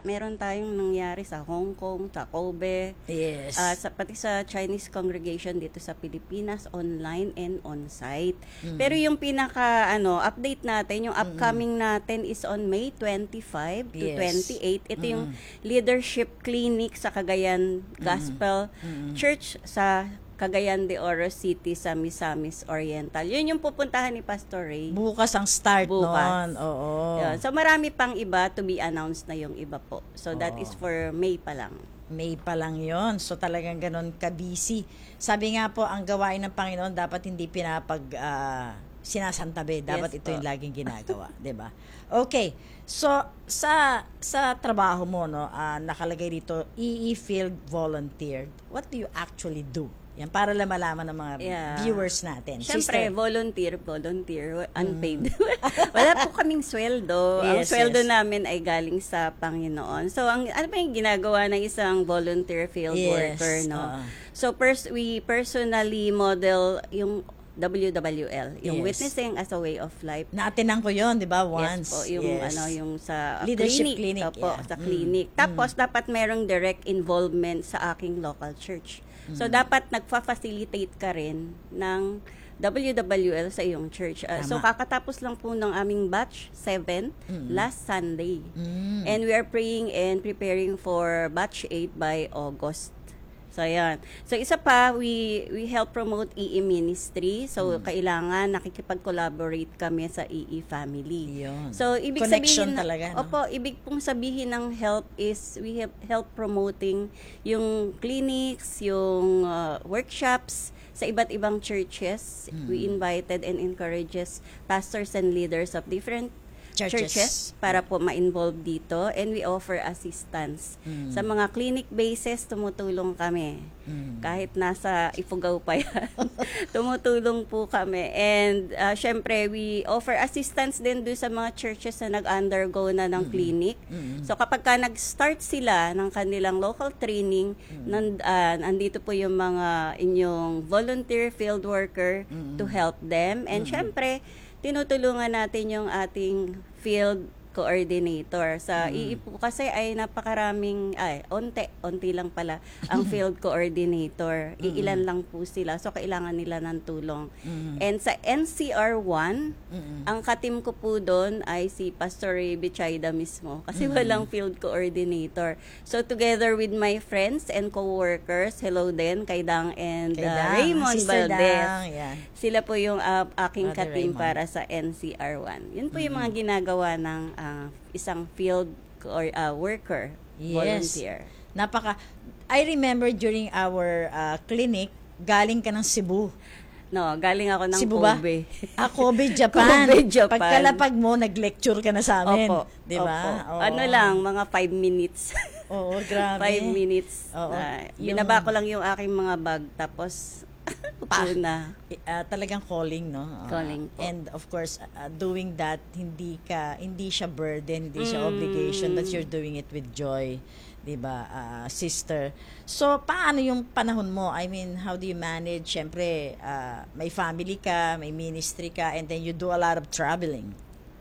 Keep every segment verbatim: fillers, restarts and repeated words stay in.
meron tayong nangyari sa Hong Kong, sa Kobe, Yes. ah, sa, pati sa Chinese congregation dito sa Pilipinas, online and on-site. Pero yung pinaka ano update natin, yung upcoming natin is on May twenty-five to Yes. twenty-eight. Ito yung leadership clinic sa Cagayan Gospel Church sa Cagayan de Oro City sa Misamis Oriental. Yun yung pupuntahan ni Pastor Ray. Bukas ang start Bukas. noon. Oo. Yun. So marami pang iba to be announced na yung iba po. So that Oo. is for May pa lang. May pa lang yon. So talagang ganon ka-busy. Sabi nga po, ang gawain ng Panginoon dapat hindi pinapag ah, sinasantabi. Dapat Yes ito po. yung laging ginagawa. 'Di ba? Okay. So, sa sa trabaho mo, no, ah, nakalagay dito, E E Field Volunteer. What do you actually do? Yan, para lang malaman ng mga Yeah. viewers natin. Siyempre, Sister. volunteer, volunteer, unpaid. Wala po kaming sweldo. Ang Yes, sweldo yes. namin ay galing sa Panginoon. So, ang ano ba yung ginagawa ng isang volunteer field Yes, worker, no? oo. So, pers- we personally model yung W W L, yung Yes. witnessing as a way of life. Naatinan ko yon, di ba? Once. Yes po, yung Yes. ano, yung sa Leadership clinic. clinic, Opo, yeah. sa Mm. clinic. Tapos, dapat merong direct involvement sa aking local church. So, Mm. dapat nagfa-facilitate ka rin ng W W L sa iyong church. Uh, so, Tama. kakatapos lang po ng aming batch seven last Sunday. Mm. And we are praying and preparing for batch eight by August. So, ayan. So, isa pa, we we help promote E E ministry. So, kailangan nakikipag-collaborate kami sa E E family. Yun. So, ibig Connection sabihin, talaga, no? Opo, ibig pong sabihin ng help is we help, help promoting yung clinics, yung uh, workshops sa iba't ibang churches. Mm. We invited and encourages pastors and leaders of different Churches. churches, para po ma-involve dito, and we offer assistance. Mm. Sa mga clinic basis, tumutulong kami. Mm. Kahit nasa Ifugao pa yan, tumutulong po kami. And uh, syempre, we offer assistance din doon sa mga churches na nag-undergo na ng clinic. Mm. So kapag ka nag-start sila ng kanilang local training, nan, ah, nandito po yung mga inyong volunteer field worker to help them. And syempre, tinutulungan natin yung ating field coordinator. Sa I I po kasi ay napakaraming, ay, onte, onti lang pala ang field coordinator. Iilan lang po sila. So, kailangan nila ng tulong. And sa N C R one, ang katim ko po doon ay si Pastor Ray Bichayda mismo. Kasi walang field coordinator. So, together with my friends and co-workers, hello din kay Dang and Kay uh, Dang, Raymond Sister Valdez. Dang, yan. Sila po yung uh, aking Brother katim Raymond. para sa N C R one. Yun po yung mga ginagawa ng uh, isang field or uh, worker, Yes. volunteer. Napaka, I remember during our uh, clinic, galing ka ng Cebu. No, galing ako ng Cebu ba? Kobe. Ah, Kobe, Japan. Kobe, Japan. Pagkalapag mo, nag-lecture ka na sa amin. Opo. Di ba? Opo. Oo. Ano lang, mga five minutes. Oo, grabe. five minutes. Oo. Uh, Yung- binaba ko lang yung aking mga bag, tapos upo na. Ah, talagang calling, no? Ah, Calling po. And of course, ah, doing that, hindi ka, hindi siya burden, hindi siya Mm. obligation, but you're doing it with joy, 'di ba, ah, sister? So, paano yung panahon mo? I mean, how do you manage? Siyempre, ah, may family ka, may ministry ka, and then you do a lot of traveling.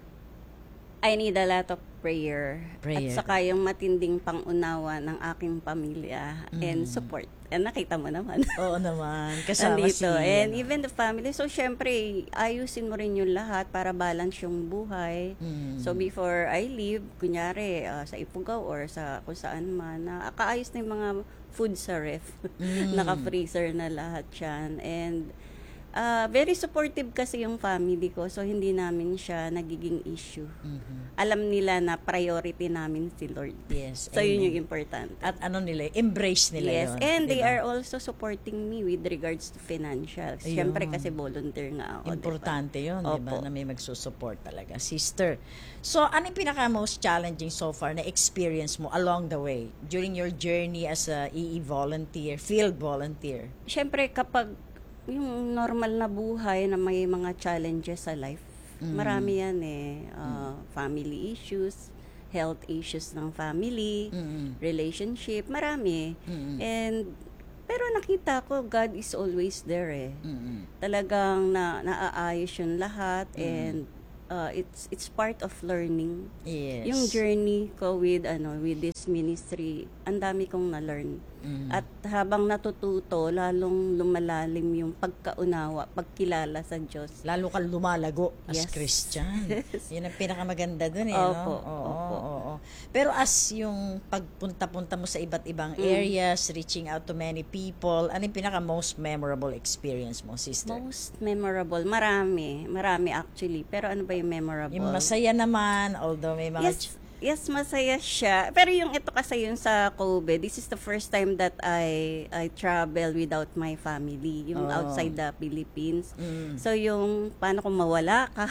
I need a lot of prayer. Prayer. At saka yung matinding pangunawa ng aking pamilya and support. And nakita mo naman. Oo naman, kasama Andito. si... And ano. even the family. So, syempre, ayusin mo rin yung lahat para balance yung buhay. Mm. So, before I leave, kunyari, ah, sa Ifugao or sa kung saan man, na akaayos na yung mga food sa ref. Mm. Naka-freezer na lahat yan. And, ah, very supportive kasi yung family ko. So, hindi namin siya nagiging issue. Mhm. Alam nila na priority namin si Lord. Yes. So, yun amen. yung importante. At ano nila, embrace nila Yes, yun. and they diba? are also supporting me with regards to financial. Ayun. Siyempre kasi volunteer nga ako. Importante yun, di ba? Opo. Na may magsusupport talaga. Sister, so ano yung pinaka most challenging so far na experience mo along the way during your journey as a E E volunteer, field volunteer? Diba? Siyempre kapag yung normal na buhay na may mga challenges sa life, Mm. marami yan eh. Uh, Family issues, health issues ng family, Mm-mm. relationship, marami. Mm-mm. And pero nakita ko God is always there eh. Mm-mm. Talagang na naaayos yung lahat and uh, it's it's part of learning. Yes. Yung journey ko with ano with this ministry, ang dami kong na-learn. Mm. At habang natututo, lalong lumalalim yung pagkaunawa, pagkilala sa Diyos. Lalo kang lumalago as Yes. Christian. Yun ang pinakamaganda dun eh, Opo, no? Oo, opo. oo, oo. Pero as yung pagpunta-punta mo sa iba't ibang Mm. areas, reaching out to many people, ano yung pinaka most memorable experience mo, sister? Most memorable, marami. Marami actually. Pero ano ba yung memorable? Yung masaya naman, although may mga... Yes, yes, masaya siya. Pero yung ito kasi yung sa Kobe, this is the first time that I I travel without my family, yung Oh. outside the Philippines. Mm. So yung paano kung mawala ka,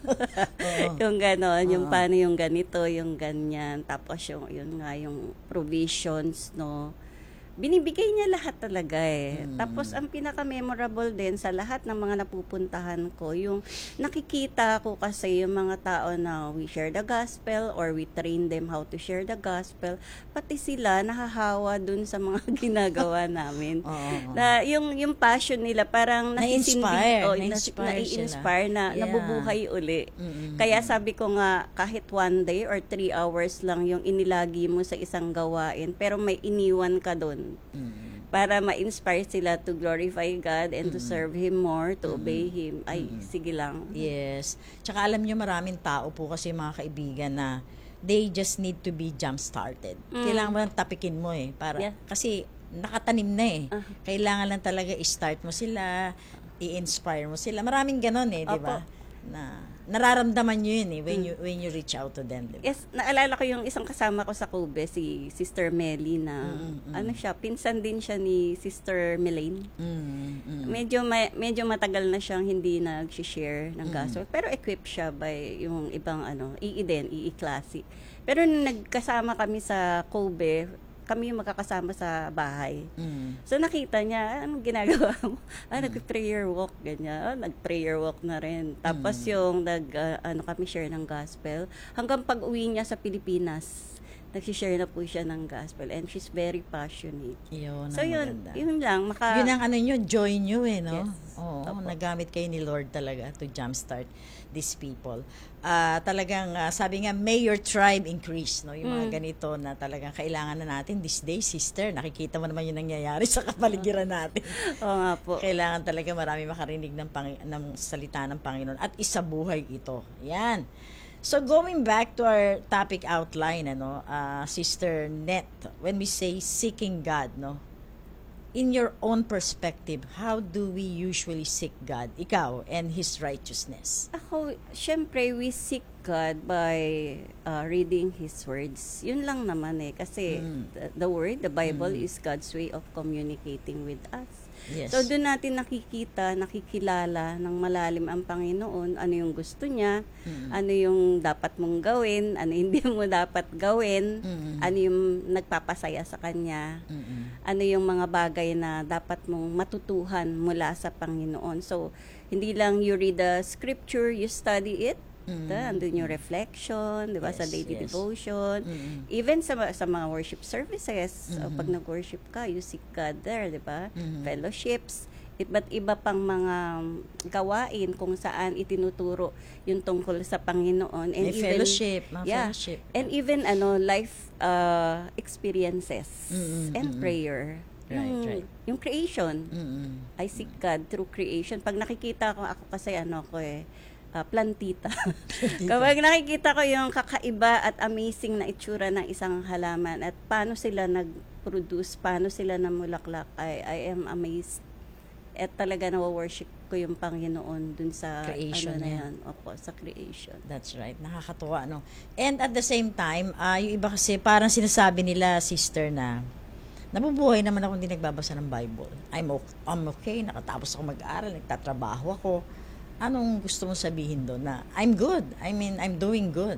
Oo. yung ganon, yung Oo. paano yung ganito, yung ganyan, tapos yung yun nga yung provisions, no. Binibigay niya lahat talaga eh. Mm. Tapos ang pinaka-memorable din sa lahat ng mga napupuntahan ko, yung nakikita ko kasi yung mga tao na we share the gospel or we train them how to share the gospel, pati sila nahahawa dun sa mga ginagawa namin. Oo, oo. Na yung yung passion nila parang Na-inspire. nasisindi- oh, Na-inspire nasi- nai-inspire na Yeah. nabubuhay uli. Mm-mm. Kaya sabi ko nga, kahit one day or three hours lang yung inilagi mo sa isang gawain, pero may iniwan ka doon Mm. para ma-inspire sila to glorify God and to serve Him more, to obey Him. Ay, sige lang. Yes. Tsaka alam nyo, maraming tao po kasi mga kaibigan na they just need to be jump-started. Mm. Kailangan mo lang tapikin mo eh. Para, Yeah. Kasi nakatanim na eh. Ah. Kailangan lang talaga i-start mo sila, i-inspire mo sila. Maraming ganon eh, di ba? Opo. Na nararamdaman nyo yun eh when you when you reach out to them, di ba? Yes, naalala ko yung isang kasama ko sa Kobe, si Sister Melly na, Mm, mm. ano siya, pinsan din siya ni Sister Melaine. Mm, mm. Medyo ma- medyo matagal na siyang hindi nag-share ng gospel, pero equipped siya by yung ibang ano, I I din, I I klase. Pero nung nagkasama kami sa Kobe, kami yung makakasama sa bahay. Mm. So nakita niya, anong ginagawa mo? Ah, nag-prayer walk, ganyan. Ah, nag-prayer walk na rin. Tapos yung nag, ah, ano kami, share ng gospel. Hanggang pag-uwi niya sa Pilipinas, nag-share na po siya ng gospel. And she's very passionate. Yun, So ang yun, maganda. yun lang. Maka, Yun ang ano nyo, joy nyo eh, no? Yes. Oo, Opo. nagamit kayo ni Lord talaga to jumpstart these people. Ah, talagang, ah, sabi nga, may your tribe increase, no? Yung mga Mm. ganito na talagang kailangan na natin this day, sister. Nakikita mo naman yung nangyayari sa kapaligiran natin. oo nga po. Kailangan talaga marami makarinig ng, Pang- ng salita ng Panginoon at isabuhay ito. Yan. So going back to our topic outline, ano, ah, Sister Net, when we say seeking God, no, in your own perspective, how do we usually seek God, ikaw, and His righteousness? Ako, syempre, we seek God by uh, reading His words. Yun lang naman eh. Kasi Mm. the, the word, the Bible, is God's way of communicating with us. Yes. So, doon natin nakikita, nakikilala ng malalim ang Panginoon, ano yung gusto niya, Mm. ano yung dapat mong gawin, ano hindi mo dapat gawin, Mm. ano yung nagpapasaya sa Kanya, Mm-mm. ano yung mga bagay na dapat mong matutuhan mula sa Panginoon. So, hindi lang you read the scripture, you study it, Mm. ta, andun yung reflection, di ba, sa Yes, daily yes. devotion, Mm-mm. even sa sa mga worship services, o Mhm. pag nag-worship ka, you seek God there, di ba? Mhm. Fellowships, iba't iba pang mga gawain kung saan itinuturo yung tungkol sa Panginoon. And May even, fellowship, mga yeah, fellowship. and even ano life uh, experiences Mm-mm, and mm-mm. prayer. Right, yung, right. yung creation. Mm-mm. I seek God through creation. Pag nakikita ko, ako kasi ano ko eh, ah, plantita. Kapag nakikita ko yung kakaiba at amazing na itsura ng isang halaman at paano sila nag-produce, paano sila namulaklak, I, I am amazed. At talaga nawa-worship ko yung Panginoon dun sa Creation ano na niya. yan. Opo, sa creation. That's right. Nakakatuwa, no? And at the same time, ah yung iba kasi parang sinasabi nila, sister, na nabubuhay naman ako hindi nagbabasa ng Bible. I'm okay, I'm okay, nakatapos ako mag-aral, nagtatrabaho ako. Anong gusto mong sabihin doon na I'm good? I mean, I'm doing good.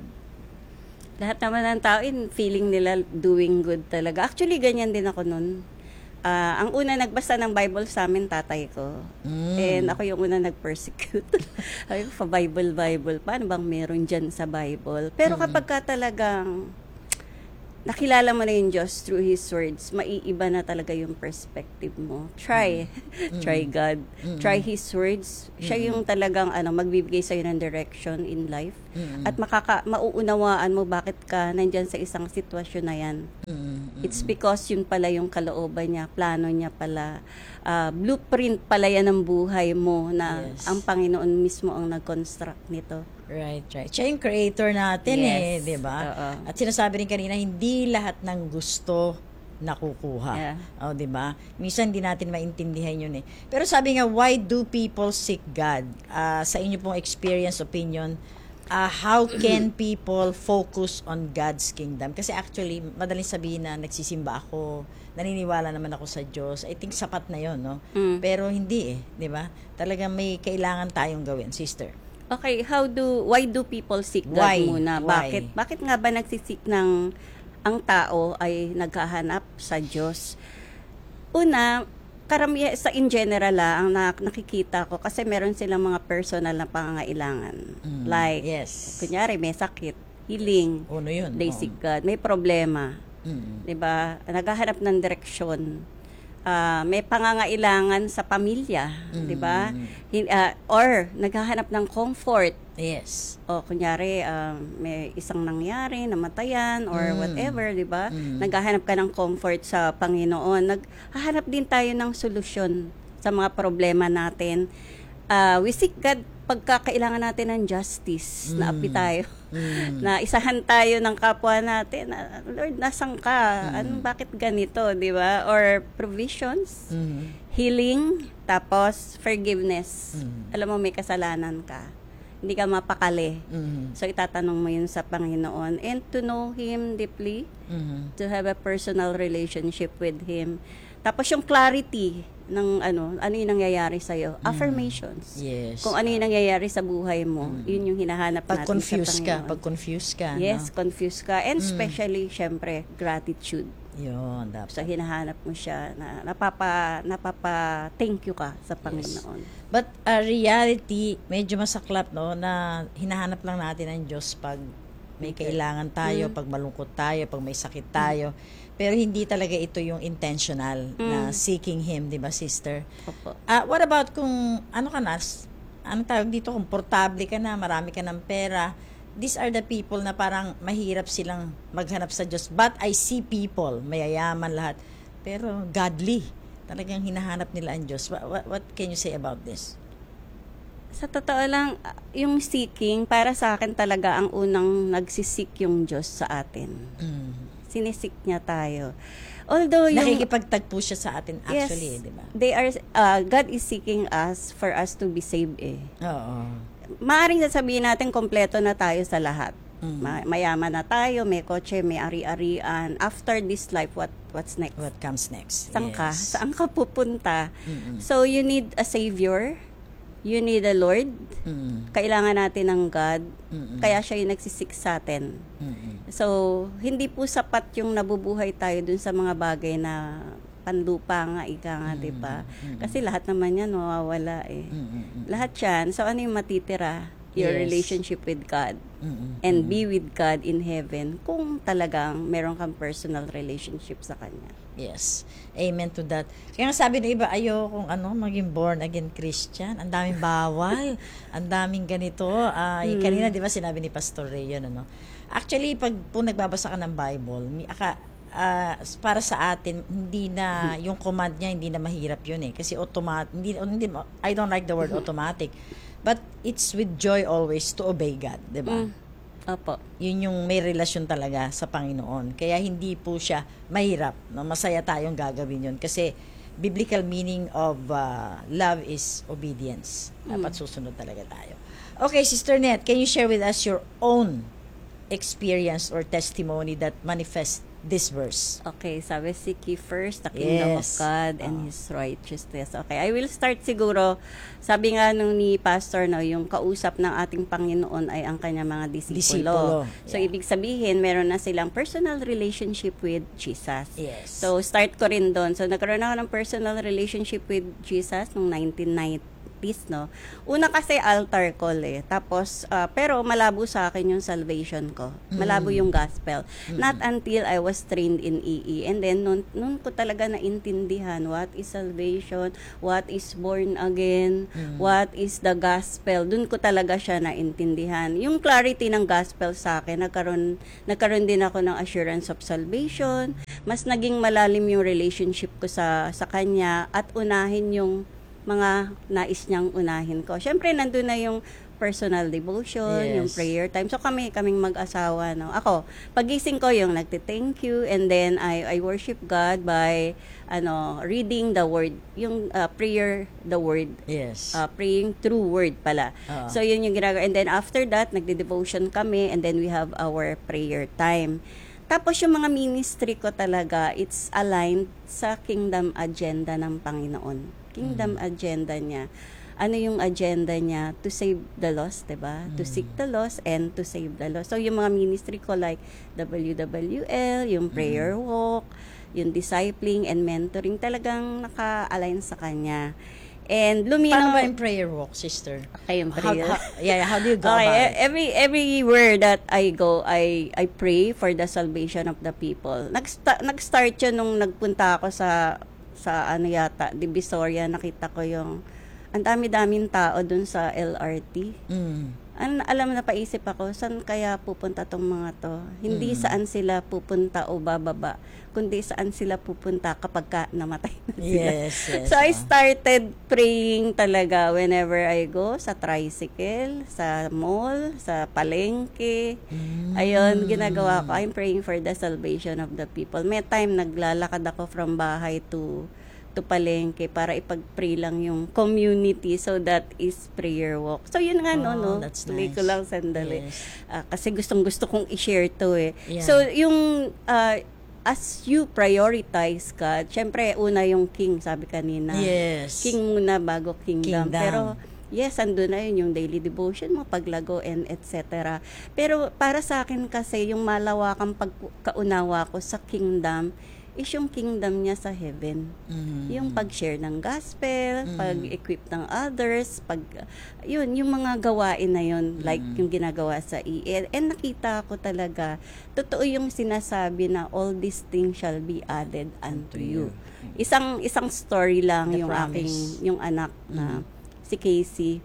Lahat naman ng tao, in feeling nila doing good talaga. Actually, ganyan din ako nun. Ah, ang una nagbasa ng Bible sa amin, tatay ko. Mm. And ako yung una nag-persecute. Ay, pa Bible, Bible. Paano bang meron dyan sa Bible? Pero kapag ka talagang nakilala mo na yung Diyos through His words, maiiba na talaga yung perspective mo. Try. Mm. Try God. Mm. Try His words. Siya yung talagang ano, magbibigay sa'yo ng direction in life. Mm. At makaka, mauunawaan mo bakit ka nandyan sa isang sitwasyon na yan. Mm. It's because yun pala yung kalooban niya, plano niya pala, uh, blueprint pala yan ng buhay mo na Yes. ang Panginoon mismo ang nag-construct nito. Right, right. Siya yung creator natin eh, Yes. di ba? Oo. At sinasabi rin kanina, hindi lahat ng gusto nakukuha. Yeah. Oh, di ba? Minsan hindi natin maintindihan yun eh. Pero sabi nga, why do people seek God? Ah, sa inyo pong experience, opinion, ah, how can people focus on God's kingdom? Kasi actually, madaling sabihin na nagsisimba ako, naniniwala naman ako sa Diyos. I think sapat na yon, no? Mm. Pero hindi eh, di ba? Talagang may kailangan tayong gawin, sister. Okay, how do why do people seek God Why? muna? Why? Bakit bakit nga ba nagsisik ng ang tao ay naghahanap sa Diyos? Una, karamihan sa in general ah, ang nak- nakikita ko kasi meron silang mga personal na pangangailangan. Mm, Like, yes. kunyari may sakit, healing, Uno yun. they oo. seek God, may problema, Mm. 'di ba? Naghahanap ng direksyon. Ah, may pangangailangan sa pamilya, 'di ba? Mm. Hin- ah, or naghahanap ng comfort. Yes. O kunyari um, may isang nangyari, namatayan or Mm. whatever, 'di ba? Mm. Naghahanap ka ng comfort sa Panginoon. Naghahanap din tayo ng solusyon sa mga problema natin. Ah, we seek God pagka kailangan natin ng justice, Mm. na api tayo. Mm. Na isahan tayo ng kapwa natin. Na, Lord, nasan ka? Anong bakit ganito, 'di ba? Or provisions, Mm. healing, tapos forgiveness. Mm. Alam mo may kasalanan ka. Hindi ka mapakali. Mm. So itatanong mo yun sa Panginoon and to know Him deeply, Mm. to have a personal relationship with Him. Tapos yung clarity ng ano, ano yung nangyayari sa'yo. Affirmations. Yes. Kung ano yung nangyayari sa buhay mo, yun yung hinahanap Pag natin confused sa ka, Panginoon. pag confused ka, Yes, no? confused ka. And especially, syempre, gratitude. Yun, dapat. So, hinahanap mo siya na napapa, napapa thank you ka sa Panginoon. But uh, reality, medyo masaklap, no, na hinahanap lang natin ang Diyos pag may kailangan tayo, Mm. pag malungkot tayo, pag may sakit tayo. Pero hindi talaga ito yung intentional na Mm. seeking Him, di ba, sister? Opo. Ah, what about kung ano ka na, s- ano tawag dito, komportable ka na, marami ka ng pera. These are the people na parang mahirap silang maghanap sa Diyos. But I see people, mayayaman lahat, pero godly. Talagang hinahanap nila ang Diyos. What, what, what can you say about this? Sa totoo lang, ah, yung seeking, para sa akin talaga ang unang nagsisik yung Diyos sa atin. Mm. Sinisik niya tayo. Although yung... Nakikipagtagpo siya sa atin actually, yes, di ba? they are, uh, God is seeking us for us to be saved eh. Oo. Maaring sasabihin natin kompleto na tayo sa lahat. Mm. Ma- mayaman na tayo, may kotse, may ari-arian. After this life, what what's next? What comes next? Saan ka? Yes. Saan ka pupunta? Mm-mm. So, you need a Savior. You need a Lord. Mm. Kailangan natin ng God. Mm-mm. Kaya siya yung nagsisik sa atin. Mm-mm. So, hindi po sapat yung nabubuhay tayo dun sa mga bagay na panlupa nga, ika nga, di ba? Mm-mm. Kasi lahat naman yan mawawala eh. Mm-mm. Lahat yan. So, ano yung matitira? Your Yes. relationship with God. Mm-mm. And be with God in heaven kung talagang meron kang personal relationship sa Kanya. Yes. Amen to that. Kaya nga sabi ng iba, ayaw kung ano, maging born again Christian. Ang daming bawal. Ang daming ganito. Ay, Hmm. kanina, di ba, sinabi ni Pastor Ray yun, ano? Actually, pag po nagbabasa ka ng Bible, mi- aka, ah, para sa atin, hindi na, yung command niya, hindi na mahirap yun eh. Kasi automatic, hindi, hindi, I don't like the word automatic. But it's with joy always to obey God, di ba? Mm. Opo. Yun yung may relasyon talaga sa Panginoon. Kaya hindi po siya mahirap. No? Masaya tayong gagawin yun. Kasi biblical meaning of uh, love is obedience. Dapat susunod talaga tayo. Okay, Sister Net, can you share with us your own experience or testimony that manifests this verse? Okay, sabi, seek ye first the kingdom Yes. of God and Ah. His righteousness. Okay, I will start siguro, sabi nga nung ni Pastor, no, yung kausap ng ating Panginoon ay ang kanyang mga disipulo. Disipulo, So, yeah. ibig sabihin, meron na silang personal relationship with Jesus. Yes. So, start ko rin doon. So, nagkaroon ako ng personal relationship with Jesus noong nineteen ninety. practice, no? Una kasi altar call eh. Tapos, ah, pero malabo sa akin yung salvation ko. Malabo yung gospel. Not until I was trained in E E. And then, nun, nun ko talaga naintindihan what is salvation, what is born again, what is the gospel. Dun ko talaga siya naintindihan. Yung clarity ng gospel sa akin, nagkaroon, nagkaroon din ako ng assurance of salvation. Mas naging malalim yung relationship ko sa, sa kanya at unahin yung mga nais niyang unahin ko. Siyempre, nandun na yung personal devotion, Yes. yung prayer time. So, kami, kaming mag-asawa, no? Ako, pagising ko yung nagte-thank you and then I, I worship God by, ano, reading the word, yung uh, prayer, the word, Yes. uh, praying through word pala. Oo. So, yun yung ginagawa. And then, after that, nagde-devotion kami and then we have our prayer time. Tapos yung mga ministry ko talaga, it's aligned sa kingdom agenda ng Panginoon. Kingdom agenda niya. Ano yung agenda niya? To save the lost, diba? To seek the lost and to save the lost. So yung mga ministry ko like W W L, yung prayer walk, yung discipling and mentoring, talagang naka-align sa kanya. And Paano luminaw... ba yung prayer walk, sister? Kayong How, prayer. how, yeah, how do you go Okay, about e- it? every everywhere that I go, I I pray for the salvation of the people. Nag-start nag-start 'yun nung nagpunta ako sa sa ano yata, Divisoria, nakita ko yung ang dami-daming tao dun sa L R T. Mm. An alam na paisip ako, saan kaya pupunta tong mga to? Hindi saan sila pupunta o bababa, kundi saan sila pupunta kapag ka namatay na sila. Yes, yes. So I ah. started praying talaga whenever I go sa tricycle, sa mall, sa palengke. Mm. Ayun, ginagawa ko. I'm praying for the salvation of the people. May time naglalakad ako from bahay to to palengke para ipag-pray lang yung community, so that is prayer walk. So yun nga, no, Oh, no? that's Tuloy nice. ko lang sandali. Yes. Ah, kasi gustong-gusto kong i-share to eh. Yeah. So yung ah, as you prioritize God, syempre una yung king, sabi kanina. Yes. King muna bago kingdom. Kingdom. Pero yes, andun na yun yung daily devotion mo, paglago, and et cetera. Pero para sa akin kasi, yung malawakang pagkaunawa ko sa kingdom is yung kingdom niya sa heaven. Mm. Yung pag-share ng gospel, Mm. pag-equip ng others, pag yun, yung mga gawain na yun, like Mm. yung ginagawa sa E E. And nakita ko talaga, totoo yung sinasabi na all these things shall be added unto you. Isang isang story lang The yung promise. aking yung anak na si Casey.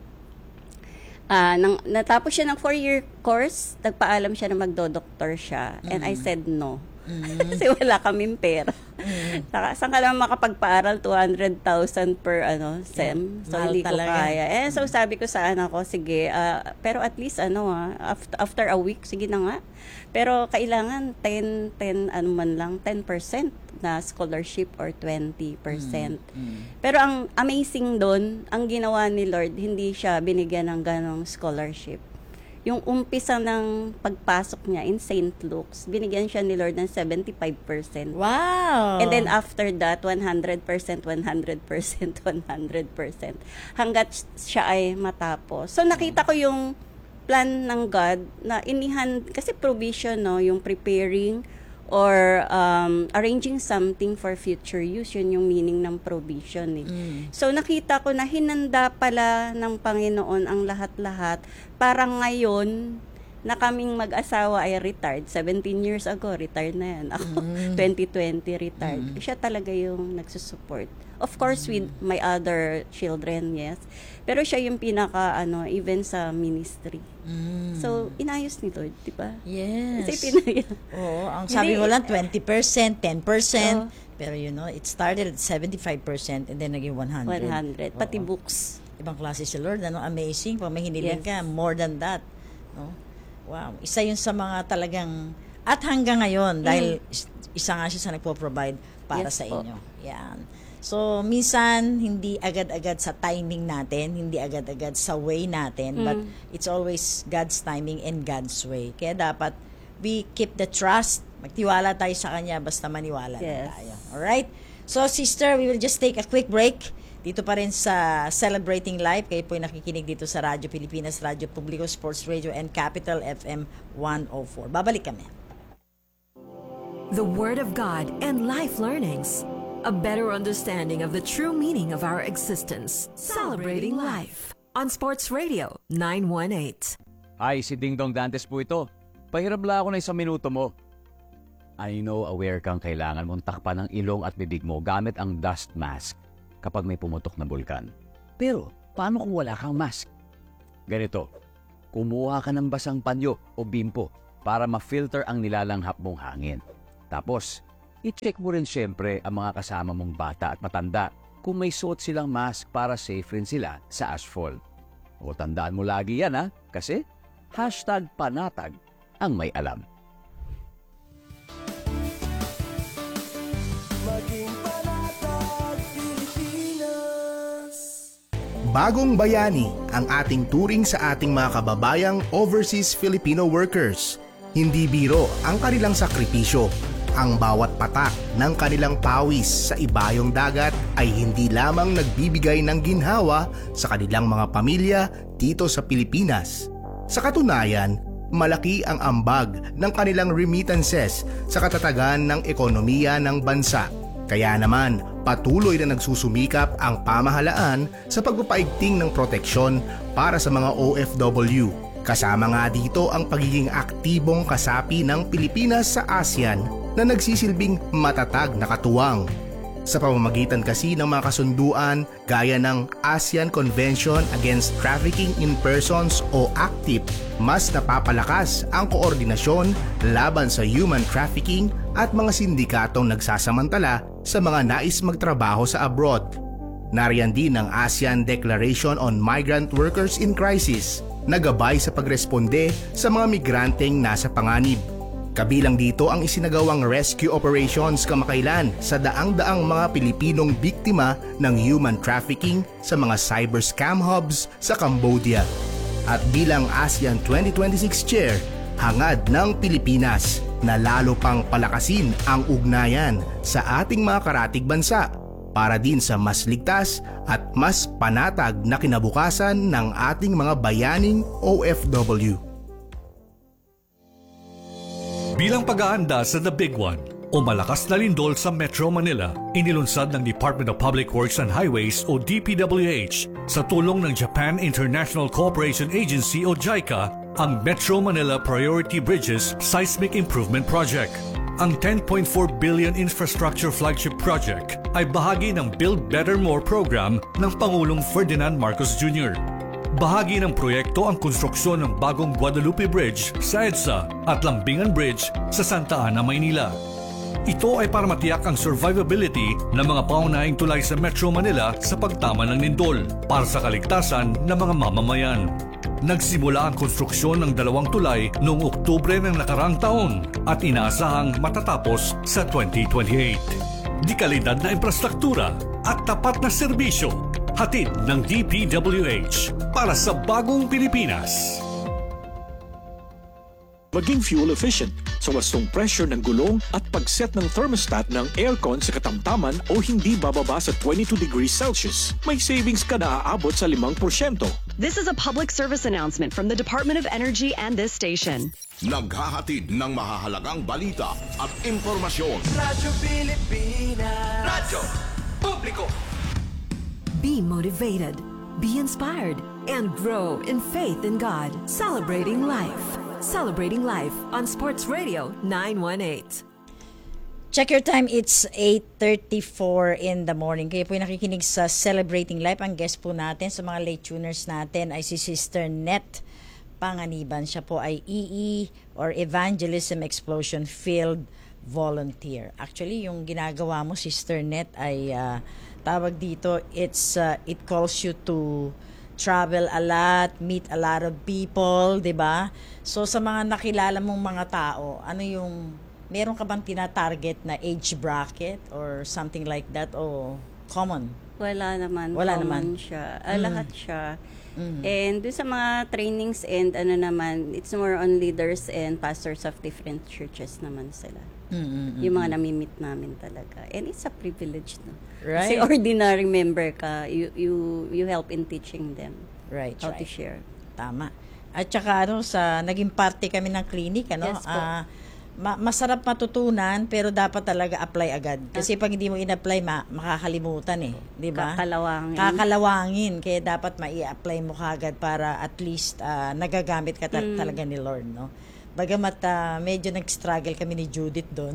Ah, nang natapos siya ng four-year course, nagpaalam siya na magdo-doktor siya. And I said no. Kasi wala kaming pera. Saka, saan ka naman makapagpaaral? two hundred thousand per ano, SEM. So, Mahal hindi ko talaga. kaya. Eh, so, sabi ko sa anak ko, sige, ah, pero at least, ano ah, after, after a week, sige na nga. Pero, kailangan ten, ten, ano man lang, ten percent na scholarship or twenty percent. Pero, ang amazing doon, ang ginawa ni Lord, hindi siya binigyan ng ganong scholarship. Yung umpisa ng pagpasok niya in Saint Luke's, binigyan siya ni Lord ng seventy-five percent. Wow. And then after that, one hundred percent, one hundred percent, one hundred percent. Hanggat siya ay matapos. So nakita ko yung plan ng God na inihan, kasi provision, no, yung preparing or um, arranging something for future use. Yun yung meaning ng provision. Eh. Mm. So nakita ko na hinanda pala ng Panginoon ang lahat-lahat para ngayon na kaming mag-asawa ay retired. seventeen years ago, retired na yan. Ako, Mm. twenty twenty retired. Mm. Siya talaga yung nagsusupport. Of course, with my other children, yes. Pero siya yung pinaka, ano, even sa ministry. Mm. So, inayos ni Lord, di ba? yes. Kasi pinayos. Oo, ang sabi Hindi, mo lang twenty percent, ten percent. Oo. Pero you know, it started at seventy-five percent and then naging one hundred. one hundred. Pati Oo. books. Ibang klase si Lord, ano, amazing. Pag may hiniling Yes. ka, more than that. No? Wow. Isa yun sa mga talagang, at hanggang ngayon, dahil is- isa nga siya sa nagpo-provide para Yes sa po. inyo. Yan. So, minsan, hindi agad-agad sa timing natin, hindi agad-agad sa way natin, but Mm. it's always God's timing and God's way. Kaya dapat, we keep the trust, magtiwala tayo sa Kanya, basta maniwala Yes. na tayo. Alright? So, sister, we will just take a quick break. Dito pa rin sa Celebrating Life. Kayo po nakikinig dito sa Radyo Pilipinas, Radyo Publico, Sports Radio, and Capital F M one oh four. Babalik kami. The Word of God and Life Learnings. a better understanding of the true meaning of our existence. Celebrating life on Sports Radio nine one eight. Hi, si Ding Dong Dantes po ito. Pahirap lang ako na isang minuto mo. I know aware kang kailangan mong takpan ng ilong at bibig mo gamit ang dust mask kapag may pumutok na bulkan. Pero, paano kung wala kang mask? Ganito, kumuha ka ng basang panyo o bimpo para ma-filter ang nilalanghap mong hangin. Tapos, i-check mo rin siyempre ang mga kasama mong bata at matanda kung may suot silang mask para safe rin sila sa ashfall. O tandaan mo lagi yan ha, kasi hashtag panatag ang may alam. Maging panatag Pilipinas. Bagong bayani ang ating turing sa ating mga kababayang overseas Filipino workers. Hindi biro ang kanilang sakripisyo. Ang bawat patak ng kanilang pawis sa ibayong dagat ay hindi lamang nagbibigay ng ginhawa sa kanilang mga pamilya dito sa Pilipinas. Sa katunayan, malaki ang ambag ng kanilang remittances sa katatagan ng ekonomiya ng bansa. Kaya naman, patuloy na nagsusumikap ang pamahalaan sa pagpapaigting ng proteksyon para sa mga O F W. Kasama nga dito ang pagiging aktibong kasapi ng Pilipinas sa ASEAN na nagsisilbing matatag na katuwang. Sa pamamagitan kasi ng mga kasunduan gaya ng ASEAN Convention Against Trafficking in Persons o ACTIP, mas napapalakas ang koordinasyon laban sa human trafficking at mga sindikatong nagsasamantala sa mga nais magtrabaho sa abroad. Nariyan din ang ASEAN Declaration on Migrant Workers in Crisis na gabay sa pagresponde sa mga migranteng nasa panganib. Kabilang dito ang isinagawang rescue operations kamakailan sa daang-daang mga Pilipinong biktima ng human trafficking sa mga cyber scam hubs sa Cambodia. At bilang ASEAN twenty twenty-six Chair, hangad ng Pilipinas na lalo pang palakasin ang ugnayan sa ating mga karatig bansa para din sa mas ligtas at mas panatag na kinabukasan ng ating mga bayaning O F W. Bilang pag-aanda sa The Big One o malakas na lindol sa Metro Manila, inilunsad ng Department of Public Works and Highways o D P W H sa tulong ng Japan International Cooperation Agency o JICA ang Metro Manila Priority Bridges Seismic Improvement Project. Ang ten point four billion infrastructure flagship project ay bahagi ng Build Better More program ng Pangulong Ferdinand Marcos Junior Bahagi ng proyekto ang konstruksyon ng bagong Guadalupe Bridge sa EDSA at Lambingan Bridge sa Santa Ana, Maynila. Ito ay para matiyak ang survivability ng mga paunahing tulay sa Metro Manila sa pagtama ng lindol para sa kaligtasan ng mga mamamayan. Nagsimula ang konstruksyon ng dalawang tulay noong Oktubre ng nakaraang taon at inaasahang matatapos sa twenty twenty-eight. Di kalidad na infrastruktura at tapat na serbisyo, hatid ng D P W H para sa bagong Pilipinas. Maging fuel efficient sa wastong pressure ng gulong at pag-set ng thermostat ng aircon sa katamtaman o hindi bababa sa twenty-two degrees Celsius. May savings ka na aabot sa limang porsyento. This is a public service announcement from the Department of Energy and this station. Naghahatid ng mahahalagang balita at impormasyon. Radyo Pilipinas. Radyo Publiko. Be motivated, be inspired, and grow in faith in God. Celebrating life. Celebrating life on Sports Radio nine one eight. Check your time, it's eight thirty-four in the morning. Kayo po yung nakikinig sa Celebrating Life. Ang guest po natin sa mga late tuners natin ay si Sister Net Panganiban. Siya po ay E E or Evangelism Explosion Field Volunteer. Actually, yung ginagawa mo, Sister Net, ay uh, tawag dito, it's uh, it calls you to travel a lot, meet a lot of people, 'di ba? So sa mga nakilala mong mga tao, ano yung meron ka bang tina-target na age bracket or something like that o common? Wala naman. Wala common naman. siya. Uh, Mm. Lahat siya. Mm. And doon sa mga trainings and ano naman, it's more on leaders and pastors of different churches naman sila. Mm-mm-mm. Yung mga nami-meet namin talaga. And it's a privilege, no? Right. Kasi ordinary member ka, you you you help in teaching them Right, how right. to share. Tama. At saka ano, sa naging parte kami ng clinic, ano, Yes po. ah, ma- masarap matutunan pero dapat talaga apply agad. Kasi pag hindi mo in-apply, ma- makakalimutan eh, 'di ba? Kakalawangin. Kakalawangin kaya dapat mai-apply mo kagad para at least ah, nagagamit ka ta- Mm. talaga ni Lord, no? Bagamat ah, medyo nag-struggle kami ni Judith doon.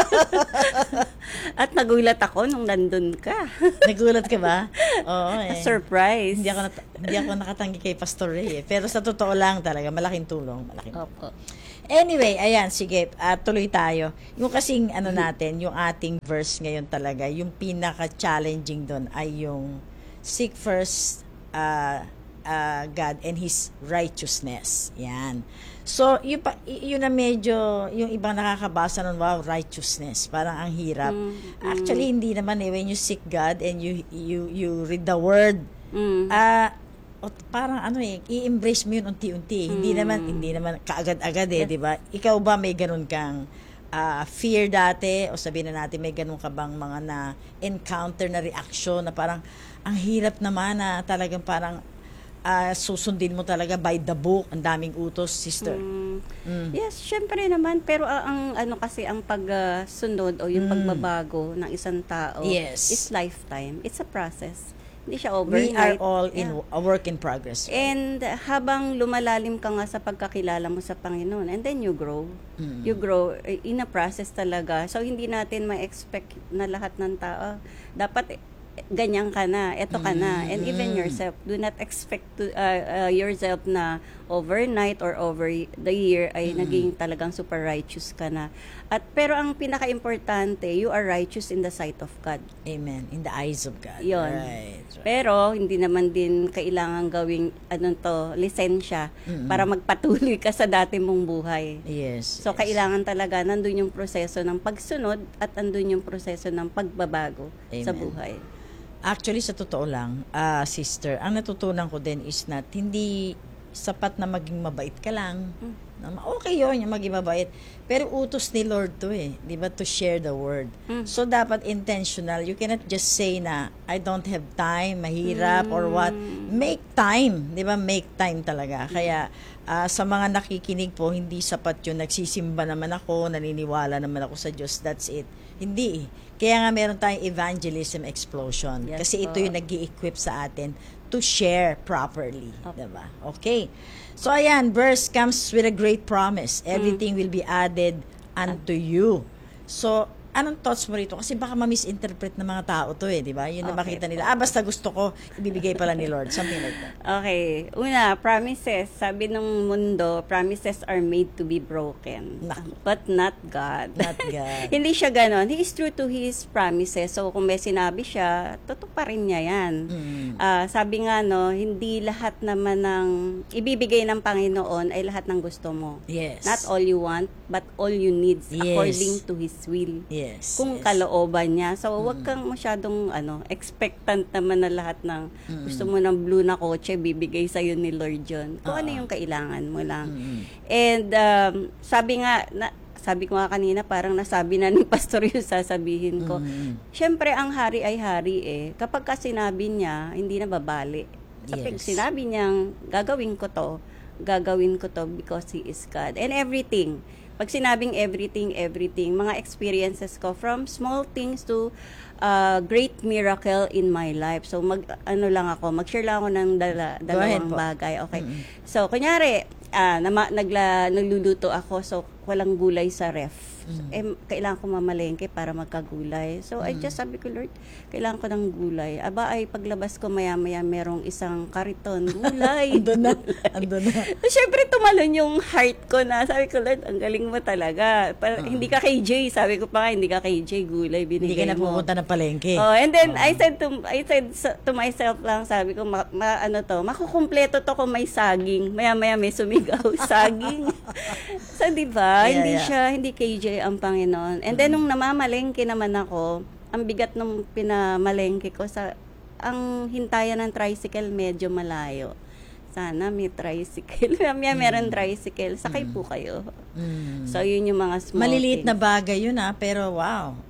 At nagulat ako nung nandun ka. Nagulat ka ba? Oo eh. Surprise. Hindi ako nat- hindi ako nakatanggi kay Pastor Ray eh. Pero sa totoo lang talaga, malaking tulong, malaking tulong. Opo. Anyway, ayan, sige, ah, tuloy tayo. Yung kasing ano natin, yung ating verse ngayon talaga, yung pinaka-challenging doon ay yung seek first uh, uh, God and His righteousness. Yan. So, yun, pa, y- yun na medyo, yung ibang nakakabasa nun, wow, righteousness. Parang ang hirap. Actually, hindi naman eh, when you seek God and you you you read the Word, Mm. ah, o, parang ano eh, i-embrace mo yun unti-unti. Hindi naman, hindi naman kaagad-agad eh, di ba? Ikaw ba may ganun kang ah, fear dati? O sabihin na natin, may ganun ka bang mga na-encounter na reaction na parang, ang hirap naman na talagang parang ah, susundin mo talaga by the book. Ang daming utos, sister. Mm. Mm. Yes, syempre naman. Pero ah, ang ano kasi, ang pagsunod o yung pagbabago ng isang tao Yes. is lifetime. It's a process. Hindi siya We are overnight. all in Yeah. a work in progress. And habang lumalalim ka nga sa pagkakilala mo sa Panginoon, and then you grow. Mm. You grow eh, in a process talaga. So, hindi natin ma-expect na lahat ng tao, dapat eh, ganyan ka na, eto ka na. And even yourself, do not expect to uh, uh, yourself na overnight or over the year ay naging talagang super righteous ka na. At pero ang pinaka-importante, you are righteous in the sight of God. Amen. In the eyes of God. Yun. Right, right. Pero hindi naman din kailangan gawing ano to, lisensya para magpatuloy ka sa dati mong buhay. Yes. So yes. kailangan talaga nandun yung proseso ng pagsunod at andun yung proseso ng pagbabago sa Amen. buhay. Actually, sa totoo lang, ah, sister, ang natutunan ko din is not, hindi sapat na maging mabait ka lang. Na ma- Okay yun, yung maging mabait. Pero utos ni Lord to eh, di ba, to share the word. So, dapat intentional. You cannot just say na, I don't have time, mahirap, or what. Make time, di ba? Make time talaga. Kaya, ah, sa mga nakikinig po, hindi sapat yun. Nagsisimba naman ako, naniniwala naman ako sa Diyos, that's it. Hindi eh. Kaya nga meron tayong evangelism explosion. Yes Kasi ito po. yung nag-i-equip sa atin to share properly. Diba? Okay. So, ayan, verse comes with a great promise. Everything will be added unto you. So, anong thoughts mo rito? Kasi baka ma-misinterpret ng mga tao to eh, di ba? Yun na Okay makita nila. Ah, basta gusto ko, ibibigay pala ni Lord. Something like that. Okay. Una, promises. Sabi ng mundo, promises are made to be broken. Naku. But not God. Not God. Hindi siya ganon. He is true to His promises. So, kung may sinabi siya, totoo pa rin niya yan. Mm. Ah, sabi nga, no, hindi lahat naman ng ibibigay ng Panginoon ay lahat ng gusto mo. Yes. Not all you want, but all you need Yes. according to His will. Yes. Kung yes. kalooban niya. So, wag kang masyadong ano, expectant naman na lahat ng gusto mo ng blue na kotse, bibigay sa'yo ni Lord yun. Kung ano yung kailangan mo lang. And um, sabi nga, na, sabi ko nga kanina, parang nasabi na ni Pastor yung sasabihin ko. Siyempre, ang hari ay hari eh. Kapag ka sinabi niya, hindi na babali. Kapag Yes. sinabi niyang, gagawin ko to, gagawin ko to because He is God. And everything, pag sinabing everything, everything, mga experiences ko from small things to uh, great miracle in my life. So, mag, ano lang ako, mag-share lang ako ng dala, dalawang po. bagay. Okay. So, kunyari, ah, nama, nagla, nagluluto ako, so, walang gulay sa ref. Eh, kailangan ko mamalengke para magkagulay. So, I just sabi ko, Lord, kailangan ko ng gulay. Aba, ay paglabas ko maya-maya, merong isang kariton, gulay. Andun na. Andun na. Siyempre, tumalon yung heart ko na. Sabi ko, Lord, ang galing mo talaga. Pa- Hindi ka kay Jay. Sabi ko pa nga, hindi ka kay Jay. Gulay, Hindi binigay ka na mo. pupunta ng palengke. Oh, and then, I said to I said sa- to myself lang, sabi ko, ma, ma- ano to, makukumpleto to kung may saging. Maya-maya may sumigaw, saging. So, di ba? Yeah, hindi yeah. siya, hindi K J ang Panginoon. And then, nung namamalengke naman ako, ang bigat nung pinamalengke ko, sa ang hintayan ng tricycle medyo malayo. Sana may tricycle. May meron tricycle. Sakay po kayo. Mm. So, yun yung mga small Maliliit na things. bagay yun ah, pero wow.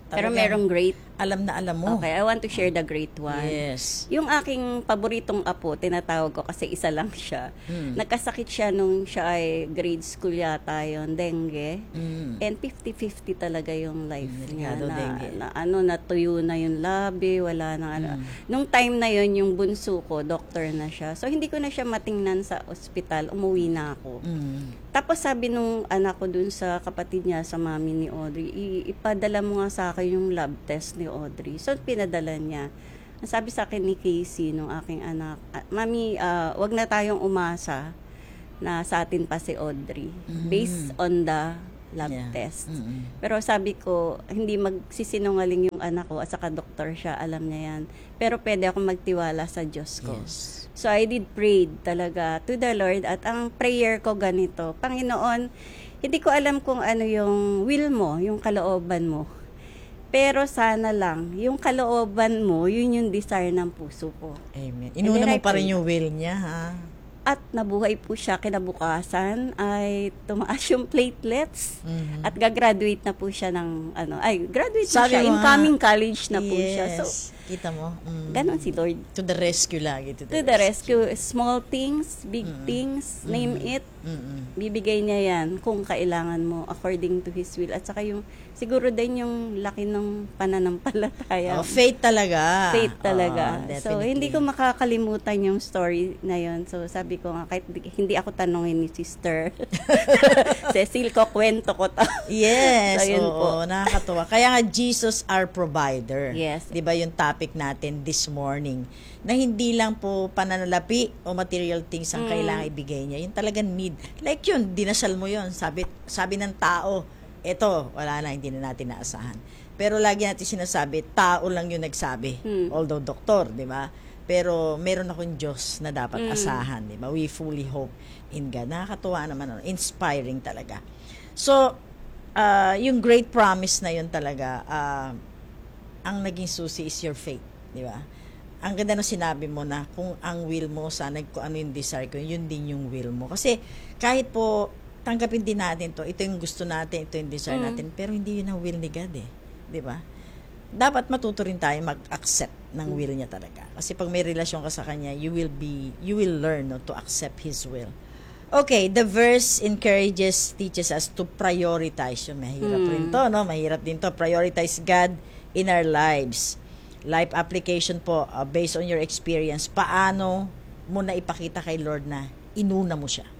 Pero talagang merong great. alam na alam mo. Okay, I want to share the great one. Yes. Yung aking paboritong apo, tinatawag ko kasi isa lang siya. Mm. Nagkasakit siya nung siya ay grade school yata yon, dengue. Mm. And fifty-fifty talaga yung life Mm, niya. delikado, Na, dengue. na ano, natuyo na yung labi, wala na ano. Nung time na yon yung bunso ko, doctor na siya. So, hindi ko na siya matingnan sa ospital, umuwi na ako. Mm. Tapos sabi nung anak ko dun sa kapatid niya, sa mami ni Audrey, "I- ipadala mo nga sa akin yung lab test ni Audrey." So, pinadala niya. Ang sabi sa akin ni Casey, nung aking anak, "Ah, Mami, ah, wag na tayong umasa na sa atin pa si Audrey. Based on the lab Yeah. test." Mm-mm. Pero sabi ko, hindi magsisinungaling yung anak ko at saka doktor siya, alam niya yan. Pero pwede akong magtiwala sa Diyos ko. Yes. So I did pray talaga to the Lord at ang prayer ko ganito, Panginoon, hindi ko alam kung ano yung will mo, yung kalooban mo. Pero sana lang, yung kalooban mo, yun yung desire ng puso ko. Amen. And Inuna then mo I pa rin prayed. yung will niya, ha? At nabuhay po siya kinabukasan, ay tumaas yung platelets Mhm. at gagraduate na po siya ng, ano, ay, graduate na Sabi siya, mo nga. incoming college na po siya. So, Yes. Kita mo? Mm. ganon si Lord. To the rescue lagi. To the, To the rescue, small things, big things, name it, Mm-mm. bibigay niya yan kung kailangan mo according to His will. At saka yung, siguro din yung laki ng pananampalataya. Oh, faith talaga. Faith talaga. Oo, So, definitely. hindi ko makakalimutan yung story na yun. So, sabi ko nga, kahit di- hindi ako tanongin ni Sister Cecil ko, kwento ko to. Yes, So, yun oo, po. nakakatuwa. Kaya nga, Jesus our provider. Yes. Di ba yung topic natin this morning? Na hindi lang po pananalapi o material things ang Mm. kailangan ibigay niya. Yung talagang need. Like yun, dinasal mo yun. Sabi, sabi ng tao, eto, wala na, hindi na natin naasahan. Pero lagi natin sinasabi, tao lang yung nagsabi. Mm. Although doktor, di ba? Pero meron akong Diyos na dapat Mm. asahan, di ba? We fully hope in God. Nakakatuwa naman, ano, inspiring talaga. So, ah, yung great promise na yun talaga, ah, ang naging susi is your faith, di ba? Ang ganda ng sinabi mo na kung ang will mo, sana kung ano yung desire ko, yun din yung will mo. Kasi kahit po, tanggapin din natin to, ito yung gusto natin, ito yung desire Mm. natin, pero hindi yun ang will ni God eh. Di ba? Dapat matuto rin tayo mag-accept ng will niya talaga. Kasi pag may relasyon ka sa kanya, you will be, you will learn no, to accept His will. Okay, the verse encourages, teaches us to prioritize. Yung mahirap Mm. rin to, no? Mahirap din to. Prioritize God in our lives. Life application po, uh, based on your experience, paano mo na ipakita kay Lord na inuna mo siya?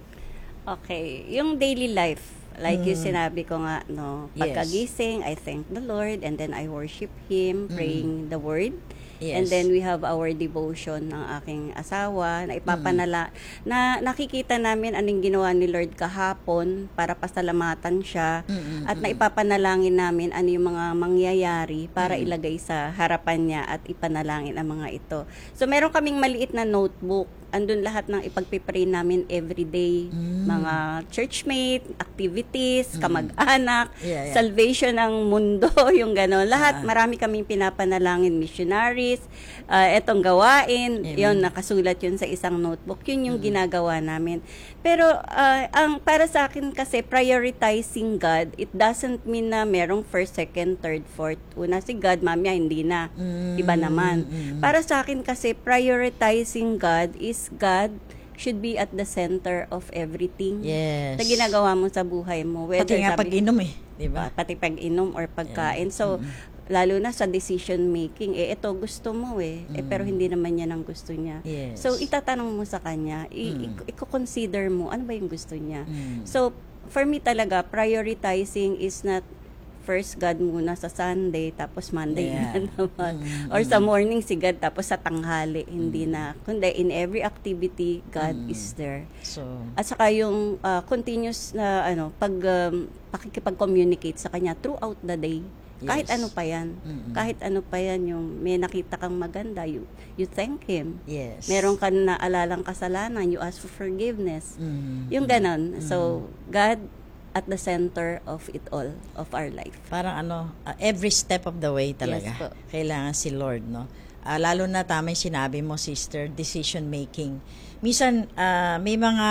Okay, yung daily life, like yung Mm. sinabi ko nga, no, Yes. pagkagising, I thank the Lord, and then I worship Him, praying the Word. Yes. And then we have our devotion ng aking asawa na ipapanala na nakikita namin anong ginawa ni Lord kahapon para pasalamatan siya Mm-mm, at na ipapanalangin namin ano yung mga mangyayari para ilagay sa harapan niya at ipanalangin ang mga ito. So meron kaming maliit na notebook, andun lahat ng ipagpipray namin everyday, mga churchmate, activities, kamag-anak, Yeah, yeah. salvation ng mundo, yung gano'n. Lahat, marami kaming pinapanalangin, missionaries, uh, etong gawain, Amen. yun, nakasulat yun sa isang notebook. Yun yung ginagawa namin. Pero, uh, ang para sa akin kasi, prioritizing God, it doesn't mean na merong first, second, third, fourth. Una si God, mamaya hindi na. Iba naman. Para sa akin kasi, prioritizing God is God should be at the center of everything. Yes. Na ginagawa mo sa buhay mo. Whether Pati nga sabi- pag-inom eh. Di ba? Pa- pati pag-inom or pagkain. So, lalo na sa decision making, eh, ito gusto mo eh. Eh, pero hindi naman yan ang gusto niya. Yes. So, itatanong mo sa kanya, i- i- i-consider mo, ano ba yung gusto niya? Mm. So, for me talaga, prioritizing is not first God muna sa Sunday, tapos Monday Yeah. na naman. Mm, Or sa morning si God, tapos sa tanghali, hindi na. Kundi, in every activity, God is there. So, At saka yung uh, continuous na ano, pag um, pakikipag-communicate sa kanya throughout the day. Kahit Yes. ano pa yan. Mm-mm. Kahit ano pa yan, yung may nakita kang maganda, you, you thank Him. yes. Meron kang naalalang kasalanan, you ask for forgiveness. Mm. Yung ganon. So, God at the center of it all, of our life. Parang ano, uh, every step of the way talaga. Yes po. Kailangan si Lord, no? Ah, lalo na tama yung sinabi mo, sister, decision making. Minsan, ah, may mga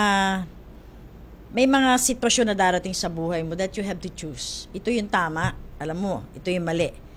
may mga sitwasyon na darating sa buhay mo that you have to choose. Ito yung tama, alam mo, ito yung mali.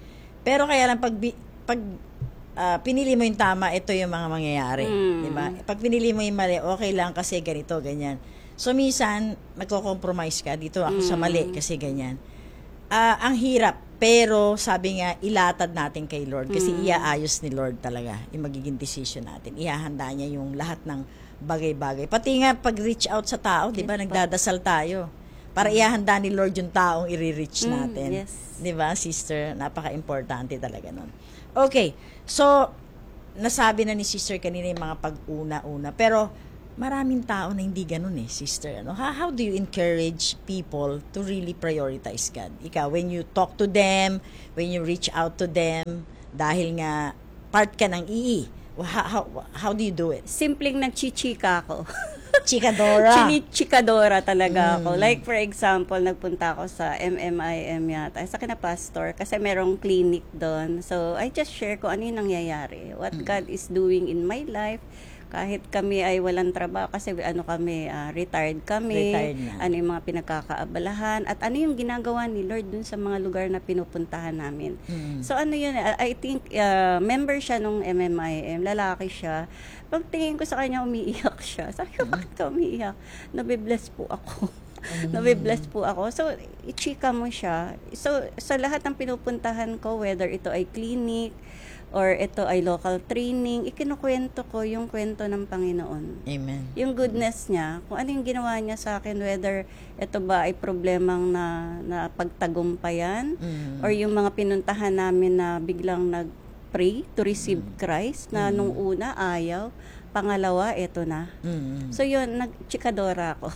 Pero kaya lang, pag, bi- pag ah, pinili mo yung tama, ito yung mga mangyayari. Mm. Di ba? Pag pinili mo yung mali, okay lang kasi ganito, ganyan. So, minsan, magko-compromise ka. Dito ako sa mali kasi ganyan. Ah, ang hirap. Pero, sabi nga, ilatad natin kay Lord. Kasi iaayos ni Lord talaga yung magiging decision natin. Ihahanda niya yung lahat ng bagay-bagay. Pati nga, pag-reach out sa tao, di ba, nagdadasal tayo. Para ihahanda ni Lord yung taong i-reach natin. Mm, yes. Di ba, sister? Napaka-importante talaga nun. Okay. So, nasabi na ni sister kanina yung mga pag-una-una. Pero, maraming tao na hindi ganun eh, sister. Ano? How, how do you encourage people to really prioritize God? Ikaw, when you talk to them, when you reach out to them, dahil nga part ka ng I I, how, how, how do you do it? Simpleng nagchichika ako. Chikadora. Chinichikadora talaga ako. Like for example, nagpunta ako sa M M I M yata, sa kina pastor, kasi merong clinic doon. So, I just share ko ano yung nangyayari. What God is doing in my life. Kahit kami ay walang trabaho, kasi ano kami, ah, retired kami, Retired na. ano yung mga pinagkakaabalahan, at ano yung ginagawa ni Lord dun sa mga lugar na pinupuntahan namin. So ano yun, I I think ah, member siya nung M M I M, lalaki siya. Pag tingin ko sa kanya, umiiyak siya. Sabi ko, bakit ka umiiyak? Nabibless po ako. Nabibless po ako. So, ichika mo siya. So, sa lahat ng pinupuntahan ko, whether ito ay clinic, or ito ay local training, ikinukwento ko yung kwento ng Panginoon. Amen. Yung goodness niya, kung ano yung ginawa niya sa akin, whether ito ba ay problemang na, na pagtagumpayan, Mm. or yung mga pinuntahan namin na biglang nag-pray to receive Christ, na nung una ayaw, pangalawa, eto na. Mm. So yun, nagchikadora ako.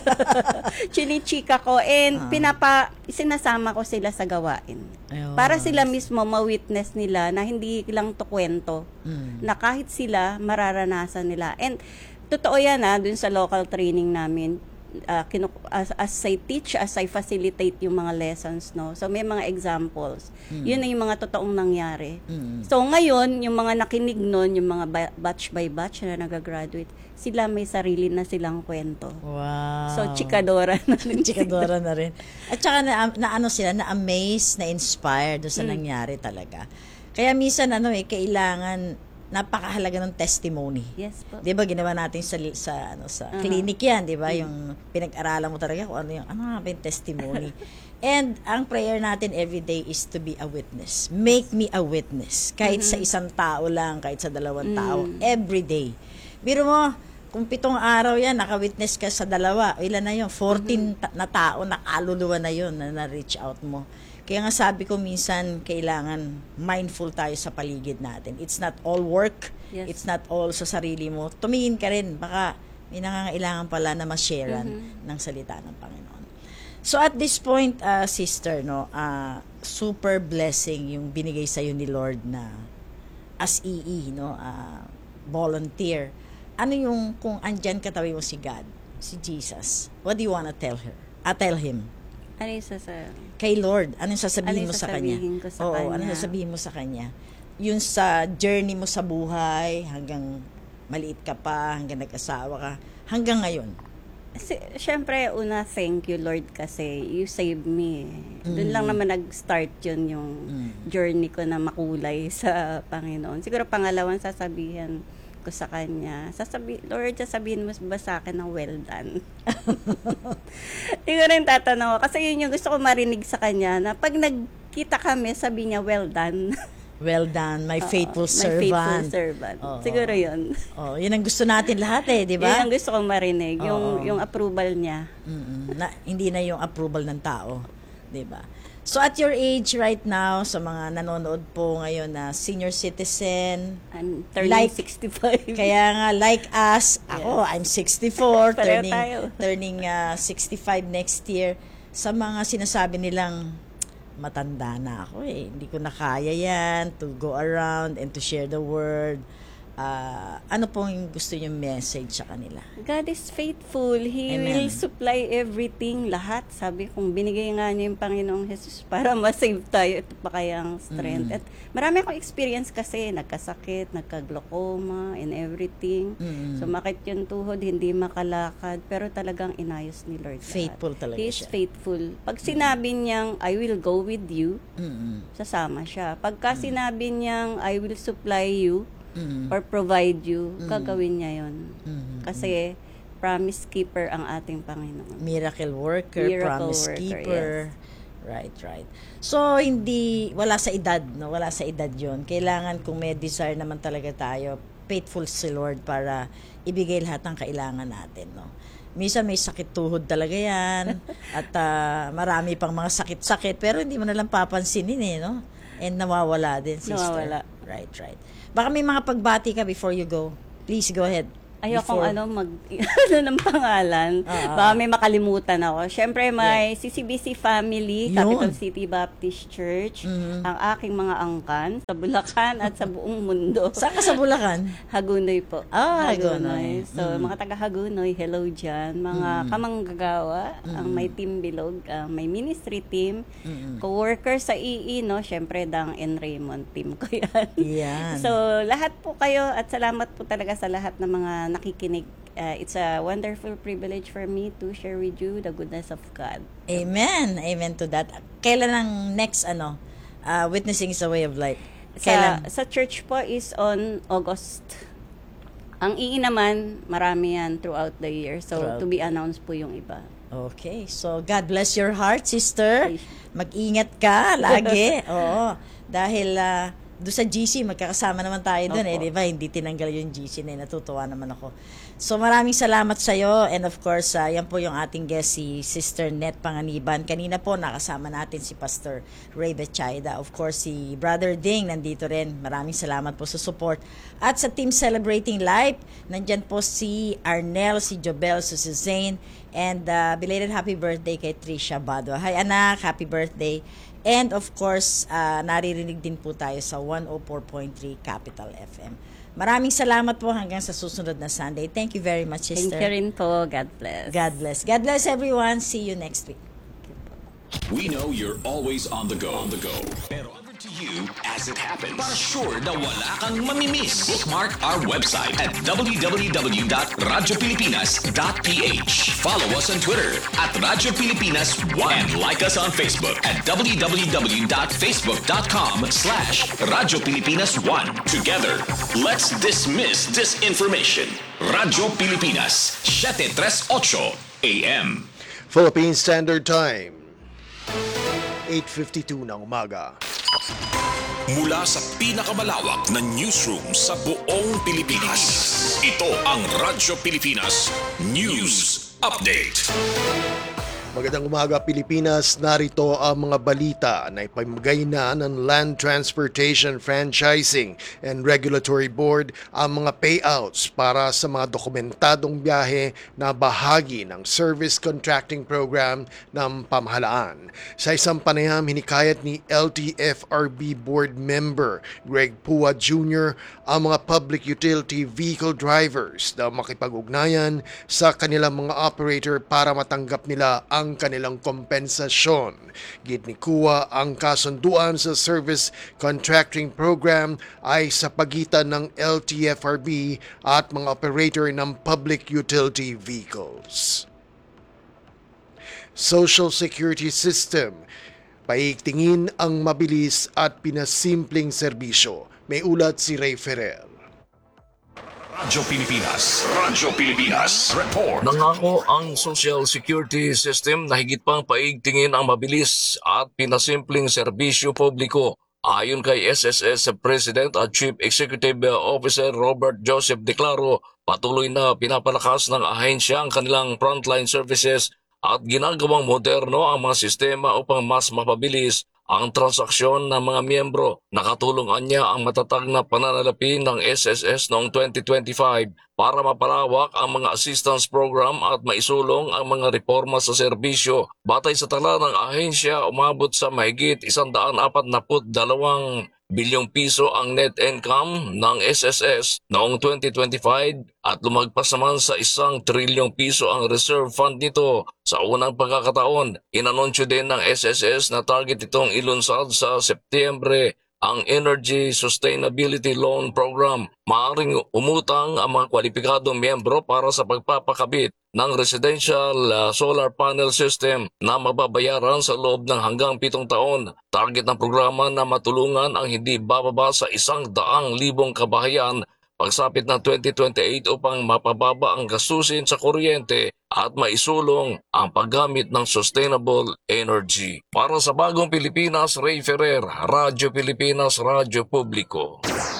Chinichika ko, and Ah. pinapa, sinasama ko sila sa gawain. Ayun. Para sila mismo ma-witness nila na hindi lang to kwento, Mm. na kahit sila mararanasan nila. And totoo yan ha, dun sa local training namin, uh, kinu- as, as I teach, as I facilitate yung mga lessons, no. So may mga examples. Yun na yung mga totoong nangyari. Mm. So ngayon, yung mga nakinig nun, yung mga ba- batch by batch na nagagraduate, sila may sarili na silang kwento. Wow. So chikadora na rin. Chikadora na rin. At saka na, na ano sila, na-amaze, na-inspired doon Mm. sa nangyari talaga. Kaya minsan ano eh, kailangan, napakahalaga ng testimony. Yes po. 'Di ba ginawa natin sa sa ano sa Uh-huh. clinic 'yan, 'di ba? Yung pinag-aralan mo talaga kung ano yung ano nga ba yung testimony. And ang prayer natin every day is to be a witness. Make me a witness. Kahit sa isang tao lang, kahit sa dalawang tao, every day. Biro mo, kung pitong araw yan, naka-witness ka sa dalawa, ilan na yun? fourteen ta- na tao, nakaluluwa na yun, na na-reach out mo. Kaya nga sabi ko minsan, kailangan mindful tayo sa paligid natin. It's not all work. Yes. It's not all sa sarili mo. Tumingin ka rin. Baka may nangangailangan pala na ma-sharean ng salita ng Panginoon. So at this point, uh, sister, no, uh, super blessing yung binigay sa'yo ni Lord na as E E, no, uh, volunteer. Ano yung, kung andyan katabi mo si God, si Jesus, what do you wanna tell her? Uh, tell Him. Ano yung sasa? Kay Lord, anong sasabihin Ano yung mo sa Kanya? sasabihin ko sa Oo, Kanya? anong sasabihin mo sa Kanya? Yung sa journey mo sa buhay, hanggang maliit ka pa, hanggang nag-asawa ka, hanggang ngayon. Si, Siyempre, una, thank you, Lord, kasi you saved me. Doon lang naman nag-start yun, yung journey ko na makulay sa Panginoon. Siguro pangalawang sasabihin ko sa Kanya, sasabi, Lord, sasabihin mo ba sa akin ng well done? Siguro yung tatanong ko, kasi yun yung gusto ko marinig sa Kanya, na pag nagkita kami, sabi niya, well done. Well done, my Oo, faithful my servant. faithful servant. Oo. Siguro yun. Oh, yun ang gusto natin lahat eh, di ba? Yun ang gusto kong marinig, yung, Oo. yung approval niya. Mm-mm. Na, hindi na yung approval ng tao, 'di ba? So at your age right now, sa mga nanonood po ngayon na senior citizen, I'm turning Like- sixty-five. kaya nga like us, ako I'm sixty-four, Pareho turning tayo. turning uh, sixty-five next year. Sa mga sinasabi nilang matanda na ako eh, hindi ko na kaya yan to go around and to share the word. uh, ano pong gusto yung message sa kanila? God is faithful. He Amen. will supply everything, lahat. Sabi kong binigay nga niya yung Panginoong Jesus para ma-save tayo. Ito pa kaya ang strength. Mm. At marami akong experience kasi, nagkasakit, nagka-glaucoma, and everything. Mm. Sumakit yung tuhod, hindi makalakad, pero talagang inayos ni Lord. Faithful lahat. talaga He is siya. faithful. Pag sinabi niyang, I will go with you, Mm-mm. sasama siya. Pagka sinabi niyang, I will supply you, Mm-mm. or provide you, Mm. gagawin niya yon. Mm-mm. Kasi promise keeper ang ating Panginoon. Miracle worker, Miracle promise worker, keeper. Right, right. So, hindi, wala sa edad, no? Wala sa edad yon. Kailangan kung may desire naman talaga tayo, faithful si Lord para ibigay lahat ng kailangan natin, no? Minsan may sakit tuhod talaga yan. At uh, marami pang mga sakit-sakit, pero hindi mo nalang papansinin eh, no? And nawawala din, sister. Nawawala. Right, right. Baka may mga pagbati ka before you go. Please go ahead. Ayokong Before- ano mag ano ng pangalan. Ah, ah. Baka may makalimutan ako. Syempre may C C B C family, Yun. Capital City Baptist Church, Mhm. ang aking mga angkan sa Bulacan at sa buong mundo. Saan ka sa Bulacan? Hagunoy po. Ah, Hagunoy. So, Mhm. mga taga Hagunoy, hello dyan. Mga Mhm. kamanggagawa, ang Mhm. may team bilog, ang may ministry team, Mhm. co-worker sa I I, no? Syempre, Dang and Raymond team ko yan. Yan. So, lahat po kayo at salamat po talaga sa lahat ng mga nakikinig. Uh, it's a wonderful privilege for me to share with you the goodness of God. Amen. Amen to that. Kailan ang next ano? Uh, witnessing is a way of life. Sa, Kailan? sa church po is on August. Ang I I naman, marami yan throughout the year. So, Throughout to be announced po yung iba. Okay. So, God bless your heart, sister. Mag-ingat ka lagi. Oo. Dahil uh, doon sa G C, magkakasama naman tayo doon eh, Opo. di ba? Hindi tinanggal yung G C na eh. Natutuwa naman ako. So, maraming salamat sa'yo. And of course, uh, yan po yung ating guest, si Sister Net Panganiban. Kanina po, nakasama natin si Pastor Ray Betchayda. Of course, si Brother Ding, nandito rin. Maraming salamat po sa support. At sa Team Celebrating Life, nandyan po si Arnel, si Jobel, si Suzanne, and uh, belated happy birthday kay Trisha Badwa. Hi anak, happy birthday. And of course, uh, naririnig din po tayo sa one oh four point three Capital F M. Maraming salamat po hanggang sa susunod na Sunday. Thank you very much, Thank sister. you rin po. God bless. God bless. God bless everyone. See you next week. We know you're always on the go. On the go. Pero delivered to you as it happens. Para sure na wala kang mamimiss. Bookmark our website at w w w dot radyo pilipinas dot p h. Follow us on Twitter at Radyo Pilipinas one and like us on Facebook at w w w dot facebook dot com slash Radyo Pilipinas one. Together, let's dismiss disinformation. Radyo Pilipinas, seven thirty-eight A M. Philippine Standard Time, eight fifty-two ng umaga. Mula sa pinakamalawak na newsroom sa buong Pilipinas, ito ang Radyo Pilipinas News Update. Magandang umaga Pilipinas, narito ang mga balita na ipamigay na ng Land Transportation Franchising and Regulatory Board ang mga payouts para sa mga dokumentadong biyahe na bahagi ng Service Contracting Program ng pamahalaan. Sa isang panayam, hinikayat ni L T F R B Board Member Greg Pua Junior ang mga public utility vehicle drivers na makipag-ugnayan sa kanilang mga operator para matanggap nila ang kanilang kompensasyon. Git ni Kua, ang kasunduan sa Service Contracting Program ay sa pagitan ng L T F R B at mga operator ng public utility vehicles. Social Security System, paigtingin ang mabilis at pinasimpleng serbisyo. May ulat si Ray Ferrer. Radyo Pilipinas, Radyo Pilipinas Report. Nangako ang Social Security System na higit pang paigtingin ang mabilis at pinasimpleng serbisyo publiko. Ayon kay S S S President at Chief Executive Officer Robert Joseph Declaro, patuloy na pinapalakas ng ahensya ang kanilang frontline services at ginagawang moderno ang mga sistema upang mas mapabilis ang transaksyon ng mga miyembro. Nakatulungan niya ang matatag na pananalapi ng S S S noong twenty twenty-five para mapalawak ang mga assistance program at maisulong ang mga reforma sa serbisyo. Batay sa tala ng ahensya, umabot sa mahigit one hundred forty-two bilyong piso ang net income ng S S S noong twenty twenty-five at lumagpas naman sa isang trilyong piso ang reserve fund nito sa unang pagkakataon. Inanunsyo din ng S S S na target itong ilunsad sa Setyembre ang Energy Sustainability Loan Program. Maaaring umutang ang mga kwalipikadong miyembro para sa pagpapakabit ng residential uh, solar panel system na mababayaran sa loob ng hanggang pitong taon. Target ng programa na matulungan ang hindi bababa sa isang daang libong kabahayan pagsapit ng twenty twenty-eight upang mapababa ang gastusin sa kuryente at maisulong ang paggamit ng sustainable energy. Para sa Bagong Pilipinas, Ray Ferrer, Radyo Pilipinas, Radyo Publiko.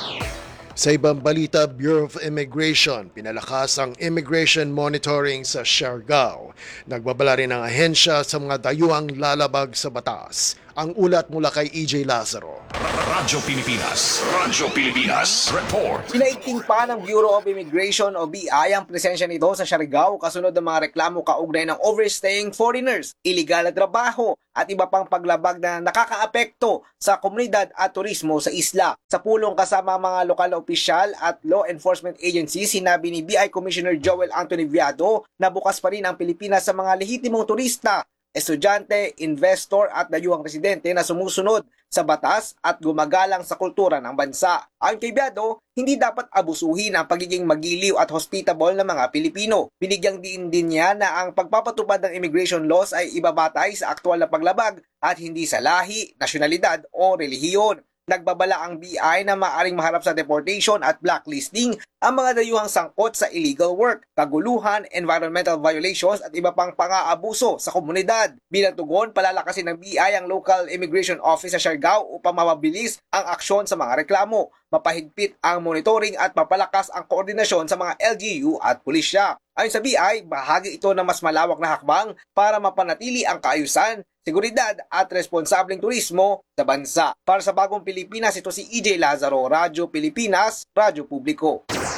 Sa ibang balita, Bureau of Immigration pinalakas ang immigration monitoring sa Siargao. Nagbabala rin ang ahensya sa mga dayuhang lalabag sa batas. Ang ulat mula kay E J Lazaro. Radyo Pilipinas, Radyo Pilipinas, report. Pinaigting pa ng Bureau of Immigration o B I ang presensya nito sa Siargao kasunod ng mga reklamo kaugnay ng overstaying foreigners, iligal na trabaho at iba pang paglabag na nakakaapekto sa komunidad at turismo sa isla. Sa pulong kasama mga lokal na opisyal at law enforcement agencies, sinabi ni B I Commissioner Joel Anthony Viado na bukas pa rin ang Pilipinas sa mga lehitimong turista, estudyante, investor at dayuhang residente na sumusunod sa batas at gumagalang sa kultura ng bansa. Ang kay Viado, hindi dapat abusuhin ang pagiging magiliw at hospitable ng mga Pilipino. Binigyang diin din niya na ang pagpapatupad ng immigration laws ay ibabatay sa aktwal na paglabag at hindi sa lahi, nasyonalidad o relihiyon. Nagbabala ang B I na maaaring maharap sa deportation at blacklisting ang mga dayuhang sangkot sa illegal work, kaguluhan, environmental violations at iba pang pang-aabuso sa komunidad. Bilang tugon, palalakasin ng B I ang local immigration office sa Siargao upang mapabilis ang aksyon sa mga reklamo, mapahigpit ang monitoring at mapalakas ang koordinasyon sa mga L G U at pulisya. Ayon sa B I, bahagi ito ng mas malawak na hakbang para mapanatili ang kaayusan, seguridad at responsableng turismo sa bansa. Para sa Bagong Pilipinas, ito si E J Lazaro, Radyo Pilipinas, Radyo Publiko.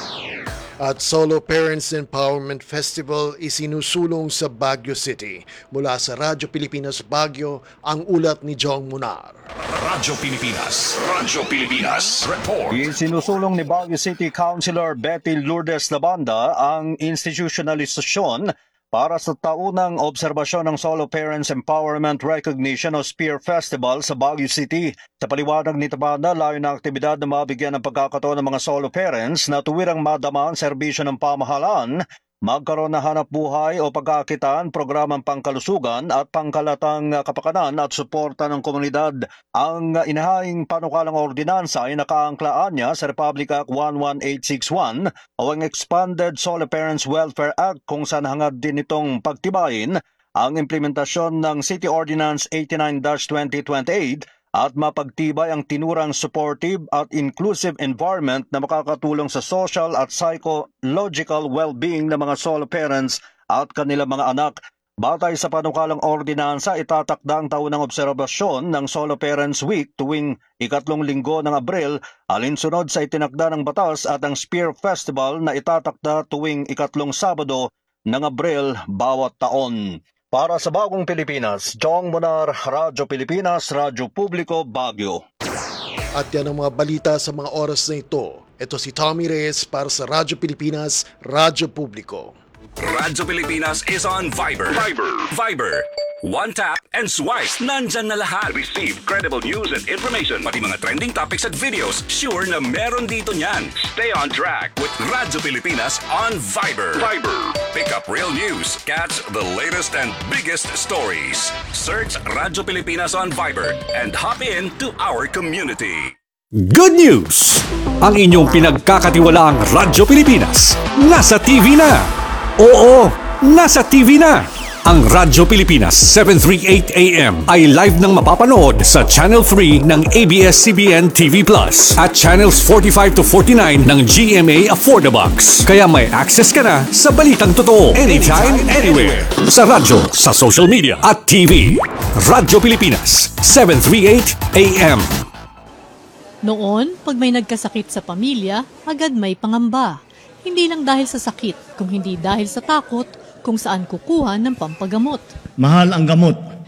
At Solo Parents Empowerment Festival isinusulong sa Baguio City. Mula sa Radyo Pilipinas Baguio, ang ulat ni Jong Munar. Radyo Pilipinas, Radyo Pilipinas, report. Isinusulong ni Baguio City Councilor Betty Lourdes Labanda ang institutionalisasyon para sa taunang obserbasyon ng Solo Parents Empowerment Recognition o Spear Festival sa Baguio City. Sa paliwanag ni Tabanda, layo na aktibidad na mabigyan ng pagkakataon ng mga solo parents na tuwirang madama ang serbisyo ng pamahalaan, magkaroon na hanap buhay o pagkakitaan, programang pangkalusugan at pangkalatang kapakanan at suporta ng komunidad. Ang inahaying panukalang ordinansa ay nakaangklaan niya sa Republic Act one one eight six one o ang Expanded Solo Parents Welfare Act kung saan hangad din itong pagtibayin ang implementasyon ng City Ordinance eighty-nine dash twenty twenty-eight at mapagtibay ang tinurang supportive at inclusive environment na makakatulong sa social at psychological well-being ng mga solo parents at kanilang mga anak. Batay sa panukalang ordinansa, itatakda ang taunang obserbasyon ng Solo Parents Week tuwing ikatlong linggo ng Abril, alinsunod sa itinakda ng batas, at ang Spear Festival na itatakda tuwing ikatlong Sabado ng Abril bawat taon. Para sa Bagong Pilipinas, Jong Munar, Radyo Pilipinas, Radyo Publiko, Baguio. At yan ang mga balita sa mga oras na ito. Ito si Tommy Reyes para sa Radyo Pilipinas, Radyo Publiko. Radyo Pilipinas is on Viber. Viber. Viber. One tap and swipe. Nandyan na lahat. Receive credible news and information. Pati mga trending topics at videos. Sure na meron dito niyan. Stay on track with Radyo Pilipinas on Viber. Viber. Pick up real news. Catch the latest and biggest stories. Search Radyo Pilipinas on Viber and hop in to our community. Good news! Ang inyong pinagkakatiwalaang Radyo Pilipinas nasa T V na. Oo, nasa T V na! Ang Radyo Pilipinas seven thirty-eight A M ay live nang mapapanood sa Channel three ng A B S C B N T V Plus at Channels forty-five to forty-nine ng G M A Affordabox. Kaya may access ka na sa balitang totoo anytime, anywhere. Sa radyo, sa social media at T V. Radyo Pilipinas seven thirty-eight A M. Noon, pag may nagkasakit sa pamilya, agad may pangamba. Hindi lang dahil sa sakit, kung hindi dahil sa takot kung saan kukuha ng pampagamot. Mahal ang gamot.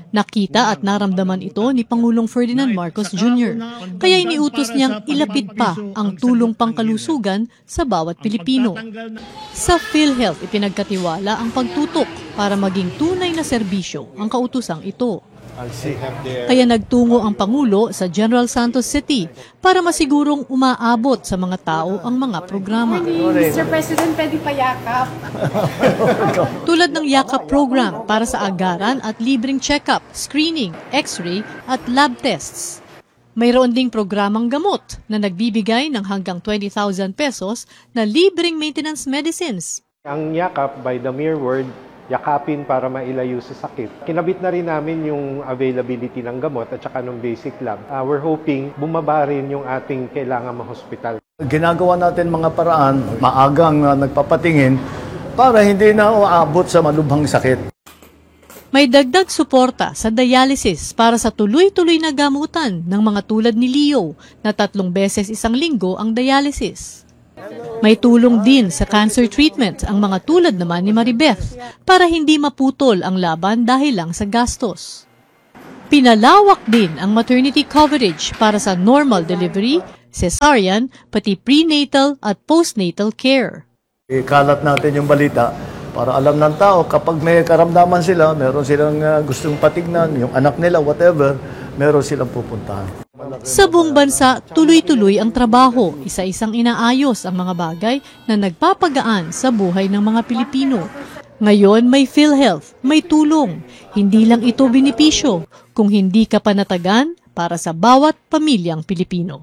Nakita at naramdaman ito ni Pangulong Ferdinand Marcos Junior Kaya iniutos niyang ilapit pa ang tulong pangkalusugan sa bawat Pilipino. Sa PhilHealth, ipinagkatiwala ang pagtutok para maging tunay na serbisyo ang kautusang ito. Kaya nagtungo ang Pangulo sa General Santos City para masigurong umaabot sa mga tao ang mga programa. mister President, pwede pa yakap. Tulad ng yakap program para sa agaran at libreng check-up, screening, x-ray at lab tests. Mayroon ding programang gamot na nagbibigay ng hanggang twenty thousand pesos na libreng maintenance medicines. Ang yakap, by the mere word, yakapin para mailayo sa sakit. Kinabit na rin namin yung availability ng gamot at saka ng basic lab. Uh, we're hoping bumaba rin yung ating kailangan ma-hospital. Ginagawa natin mga paraan, maagang uh, nagpapatingin para hindi na uabot sa malubhang sakit. May dagdag suporta sa dialysis para sa tuloy-tuloy na gamutan ng mga tulad ni Leo na tatlong beses isang linggo ang dialysis. May tulong din sa cancer treatment ang mga tulad naman ni Maribeth para hindi maputol ang laban dahil lang sa gastos. Pinalawak din ang maternity coverage para sa normal delivery, cesarean, pati prenatal at postnatal care. Ikalat natin yung balita para alam ng tao kapag may karamdaman sila, meron silang uh, gustong patignan, yung anak nila, whatever, meron silang pupuntahan. Sa buong bansa, tuloy-tuloy ang trabaho, isa-isang inaayos ang mga bagay na nagpapagaan sa buhay ng mga Pilipino. Ngayon may PhilHealth, may tulong. Hindi lang ito benepisyo, kung hindi ka panatagan para sa bawat pamilyang Pilipino.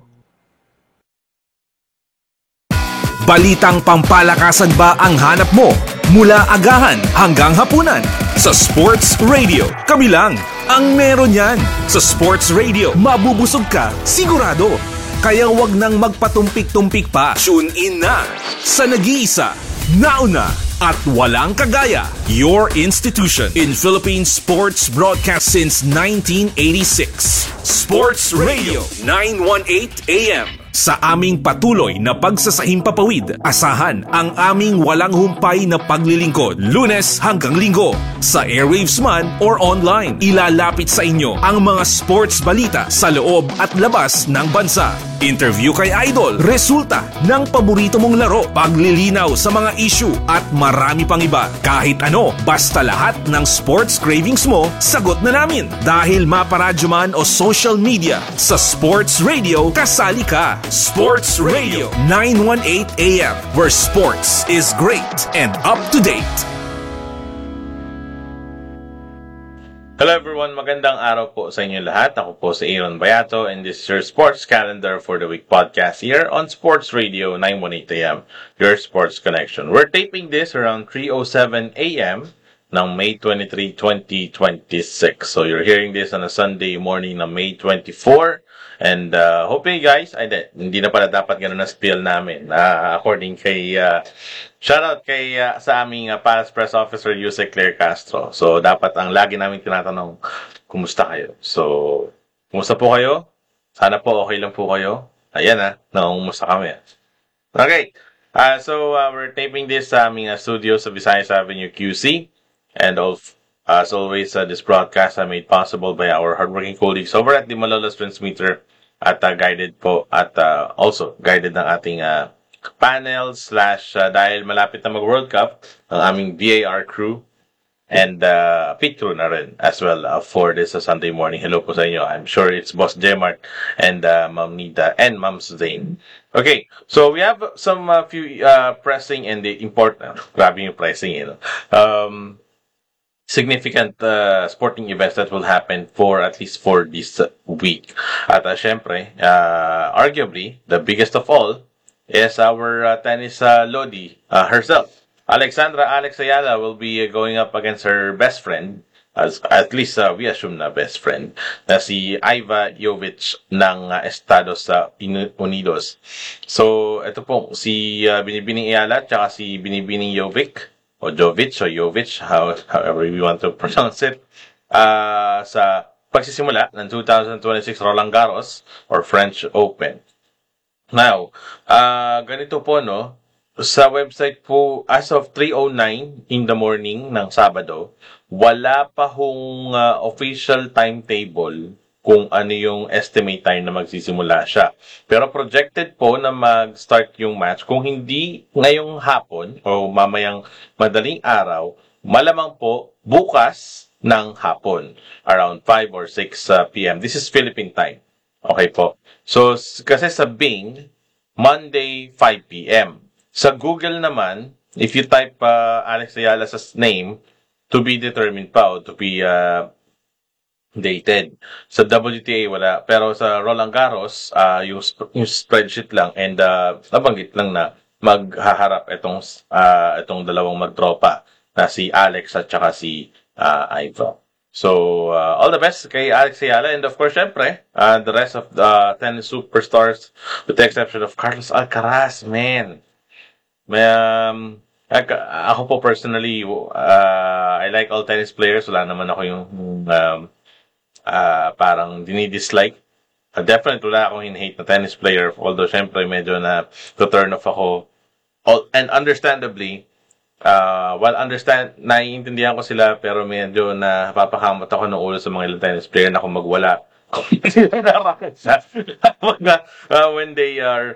Balitang pampalakasan ba ang hanap mo? Mula agahan hanggang hapunan. Sa Sports Radio, kami lang ang meron yan. Sa Sports Radio, mabubusog ka, sigurado. Kaya wag nang magpatumpik-tumpik pa. Tune in na sa nag-iisa, nauna, at walang kagaya. Your institution in Philippine sports broadcast since nineteen eighty-six. Sports Radio, nine eighteen A M. Sa aming patuloy na pagsasahimpapawid, asahan ang aming walang humpay na paglilingkod, Lunes hanggang Linggo. Sa airwaves man or online, ilalapit sa inyo ang mga sports balita sa loob at labas ng bansa. Interview kay Idol, resulta ng paborito mong laro, paglilinaw sa mga issue at marami pang iba. Kahit ano, basta lahat ng sports cravings mo, sagot na namin. Dahil maparadyo man o social media, sa Sports Radio, kasali ka. Sports Radio, nine eighteen A M, where sports is great and up to date. Hello everyone, magandang araw po sa inyo lahat. Ako po si Aaron Bayato and this is your Sports Calendar for the Week podcast here on Sports Radio nine eighteen A M, your sports connection. We're taping this around three oh seven A M ng May twenty-third, twenty twenty-six. So you're hearing this on a Sunday morning na May twenty-fourth. And uh, hoping guys, ay di, hindi na pala dapat ganun na spiel namin. Uh, according kay, uh, shoutout kay uh, sa aming uh, Palace Press Officer, Yusek Claire Castro. So dapat ang lagi namin tinatanong, kumusta kayo? So, kumusta po kayo? Sana po okay lang po kayo. Ayan ah, nakumusta kami. Okay, uh, so uh, we're taping this sa aming uh, studio sa Visayas Avenue Q C. And of As always, uh, this broadcast are made possible by our hardworking colleagues over at the Malolos Transmitter at uh, guided po at uh, also guided ng ating uh, panel slash uh, dahil malapit na mag-World Cup ang aming V A R crew and uh, pit crew na rin as well uh, for this uh, Sunday morning. Hello po sa inyo. I'm sure it's Boss Jmart and uh, Ma'am Nida and Ma'am Zane. Okay, so we have some uh, few uh, pressing and the important, grabe yung pressing, you know. Um, significant uh, sporting events that will happen for at least for this uh, week. At uh, syempre, uh, arguably, the biggest of all is our uh, tennis uh, Lodi uh, herself. Alexandra Alex Ayala will be uh, going up against her best friend, as at least uh, we assume na best friend, na si Iva Jovic ng uh, Estados uh, Unidos. So, ito po, si uh, Binibining Ayala at si Binibining Jovic, o Jovic o Jovic, how, however we want to pronounce it, uh, sa pagsisimula ng two thousand twenty-six Roland Garros or French Open. Now, uh, ganito po, no, sa website po, as of three oh nine in the morning ng Sabado, wala pa hong uh, official timetable kung ano yung estimate time na magsisimula siya. Pero projected po na mag-start yung match kung hindi ngayong hapon o mamayang madaling araw, malamang po bukas ng hapon around five or six uh, p m This is Philippine time. Okay po. So s- kasi sa Bing, Monday five p m Sa Google naman, if you type uh, Alex Ayala's name, to be determined pa o to be uh, dated. Sa W T A wala, pero sa Roland Garros, uh, yung, sp- yung spreadsheet lang and uh, nabanggit lang na maghaharap itong uh, itong dalawang magtropa na si Alex at saka si uh, Iva. So, uh, all the best kay Alex Ayala and of course, syempre, uh, the rest of the tennis superstars with the exception of Carlos Alcaraz, man. May, um, ak- ako po personally, uh, I like all tennis players. Wala naman ako yung um, uh, parang dinidislike. Uh, definitely wala akong in-hate na tennis player. Although, syempre, medyo na to turn off ako. All, and understandably, uh, while understand, naiintindihan ko sila, pero medyo na papakamot ako ng ulo sa mga ilang tennis player na kung magwala. uh, when they are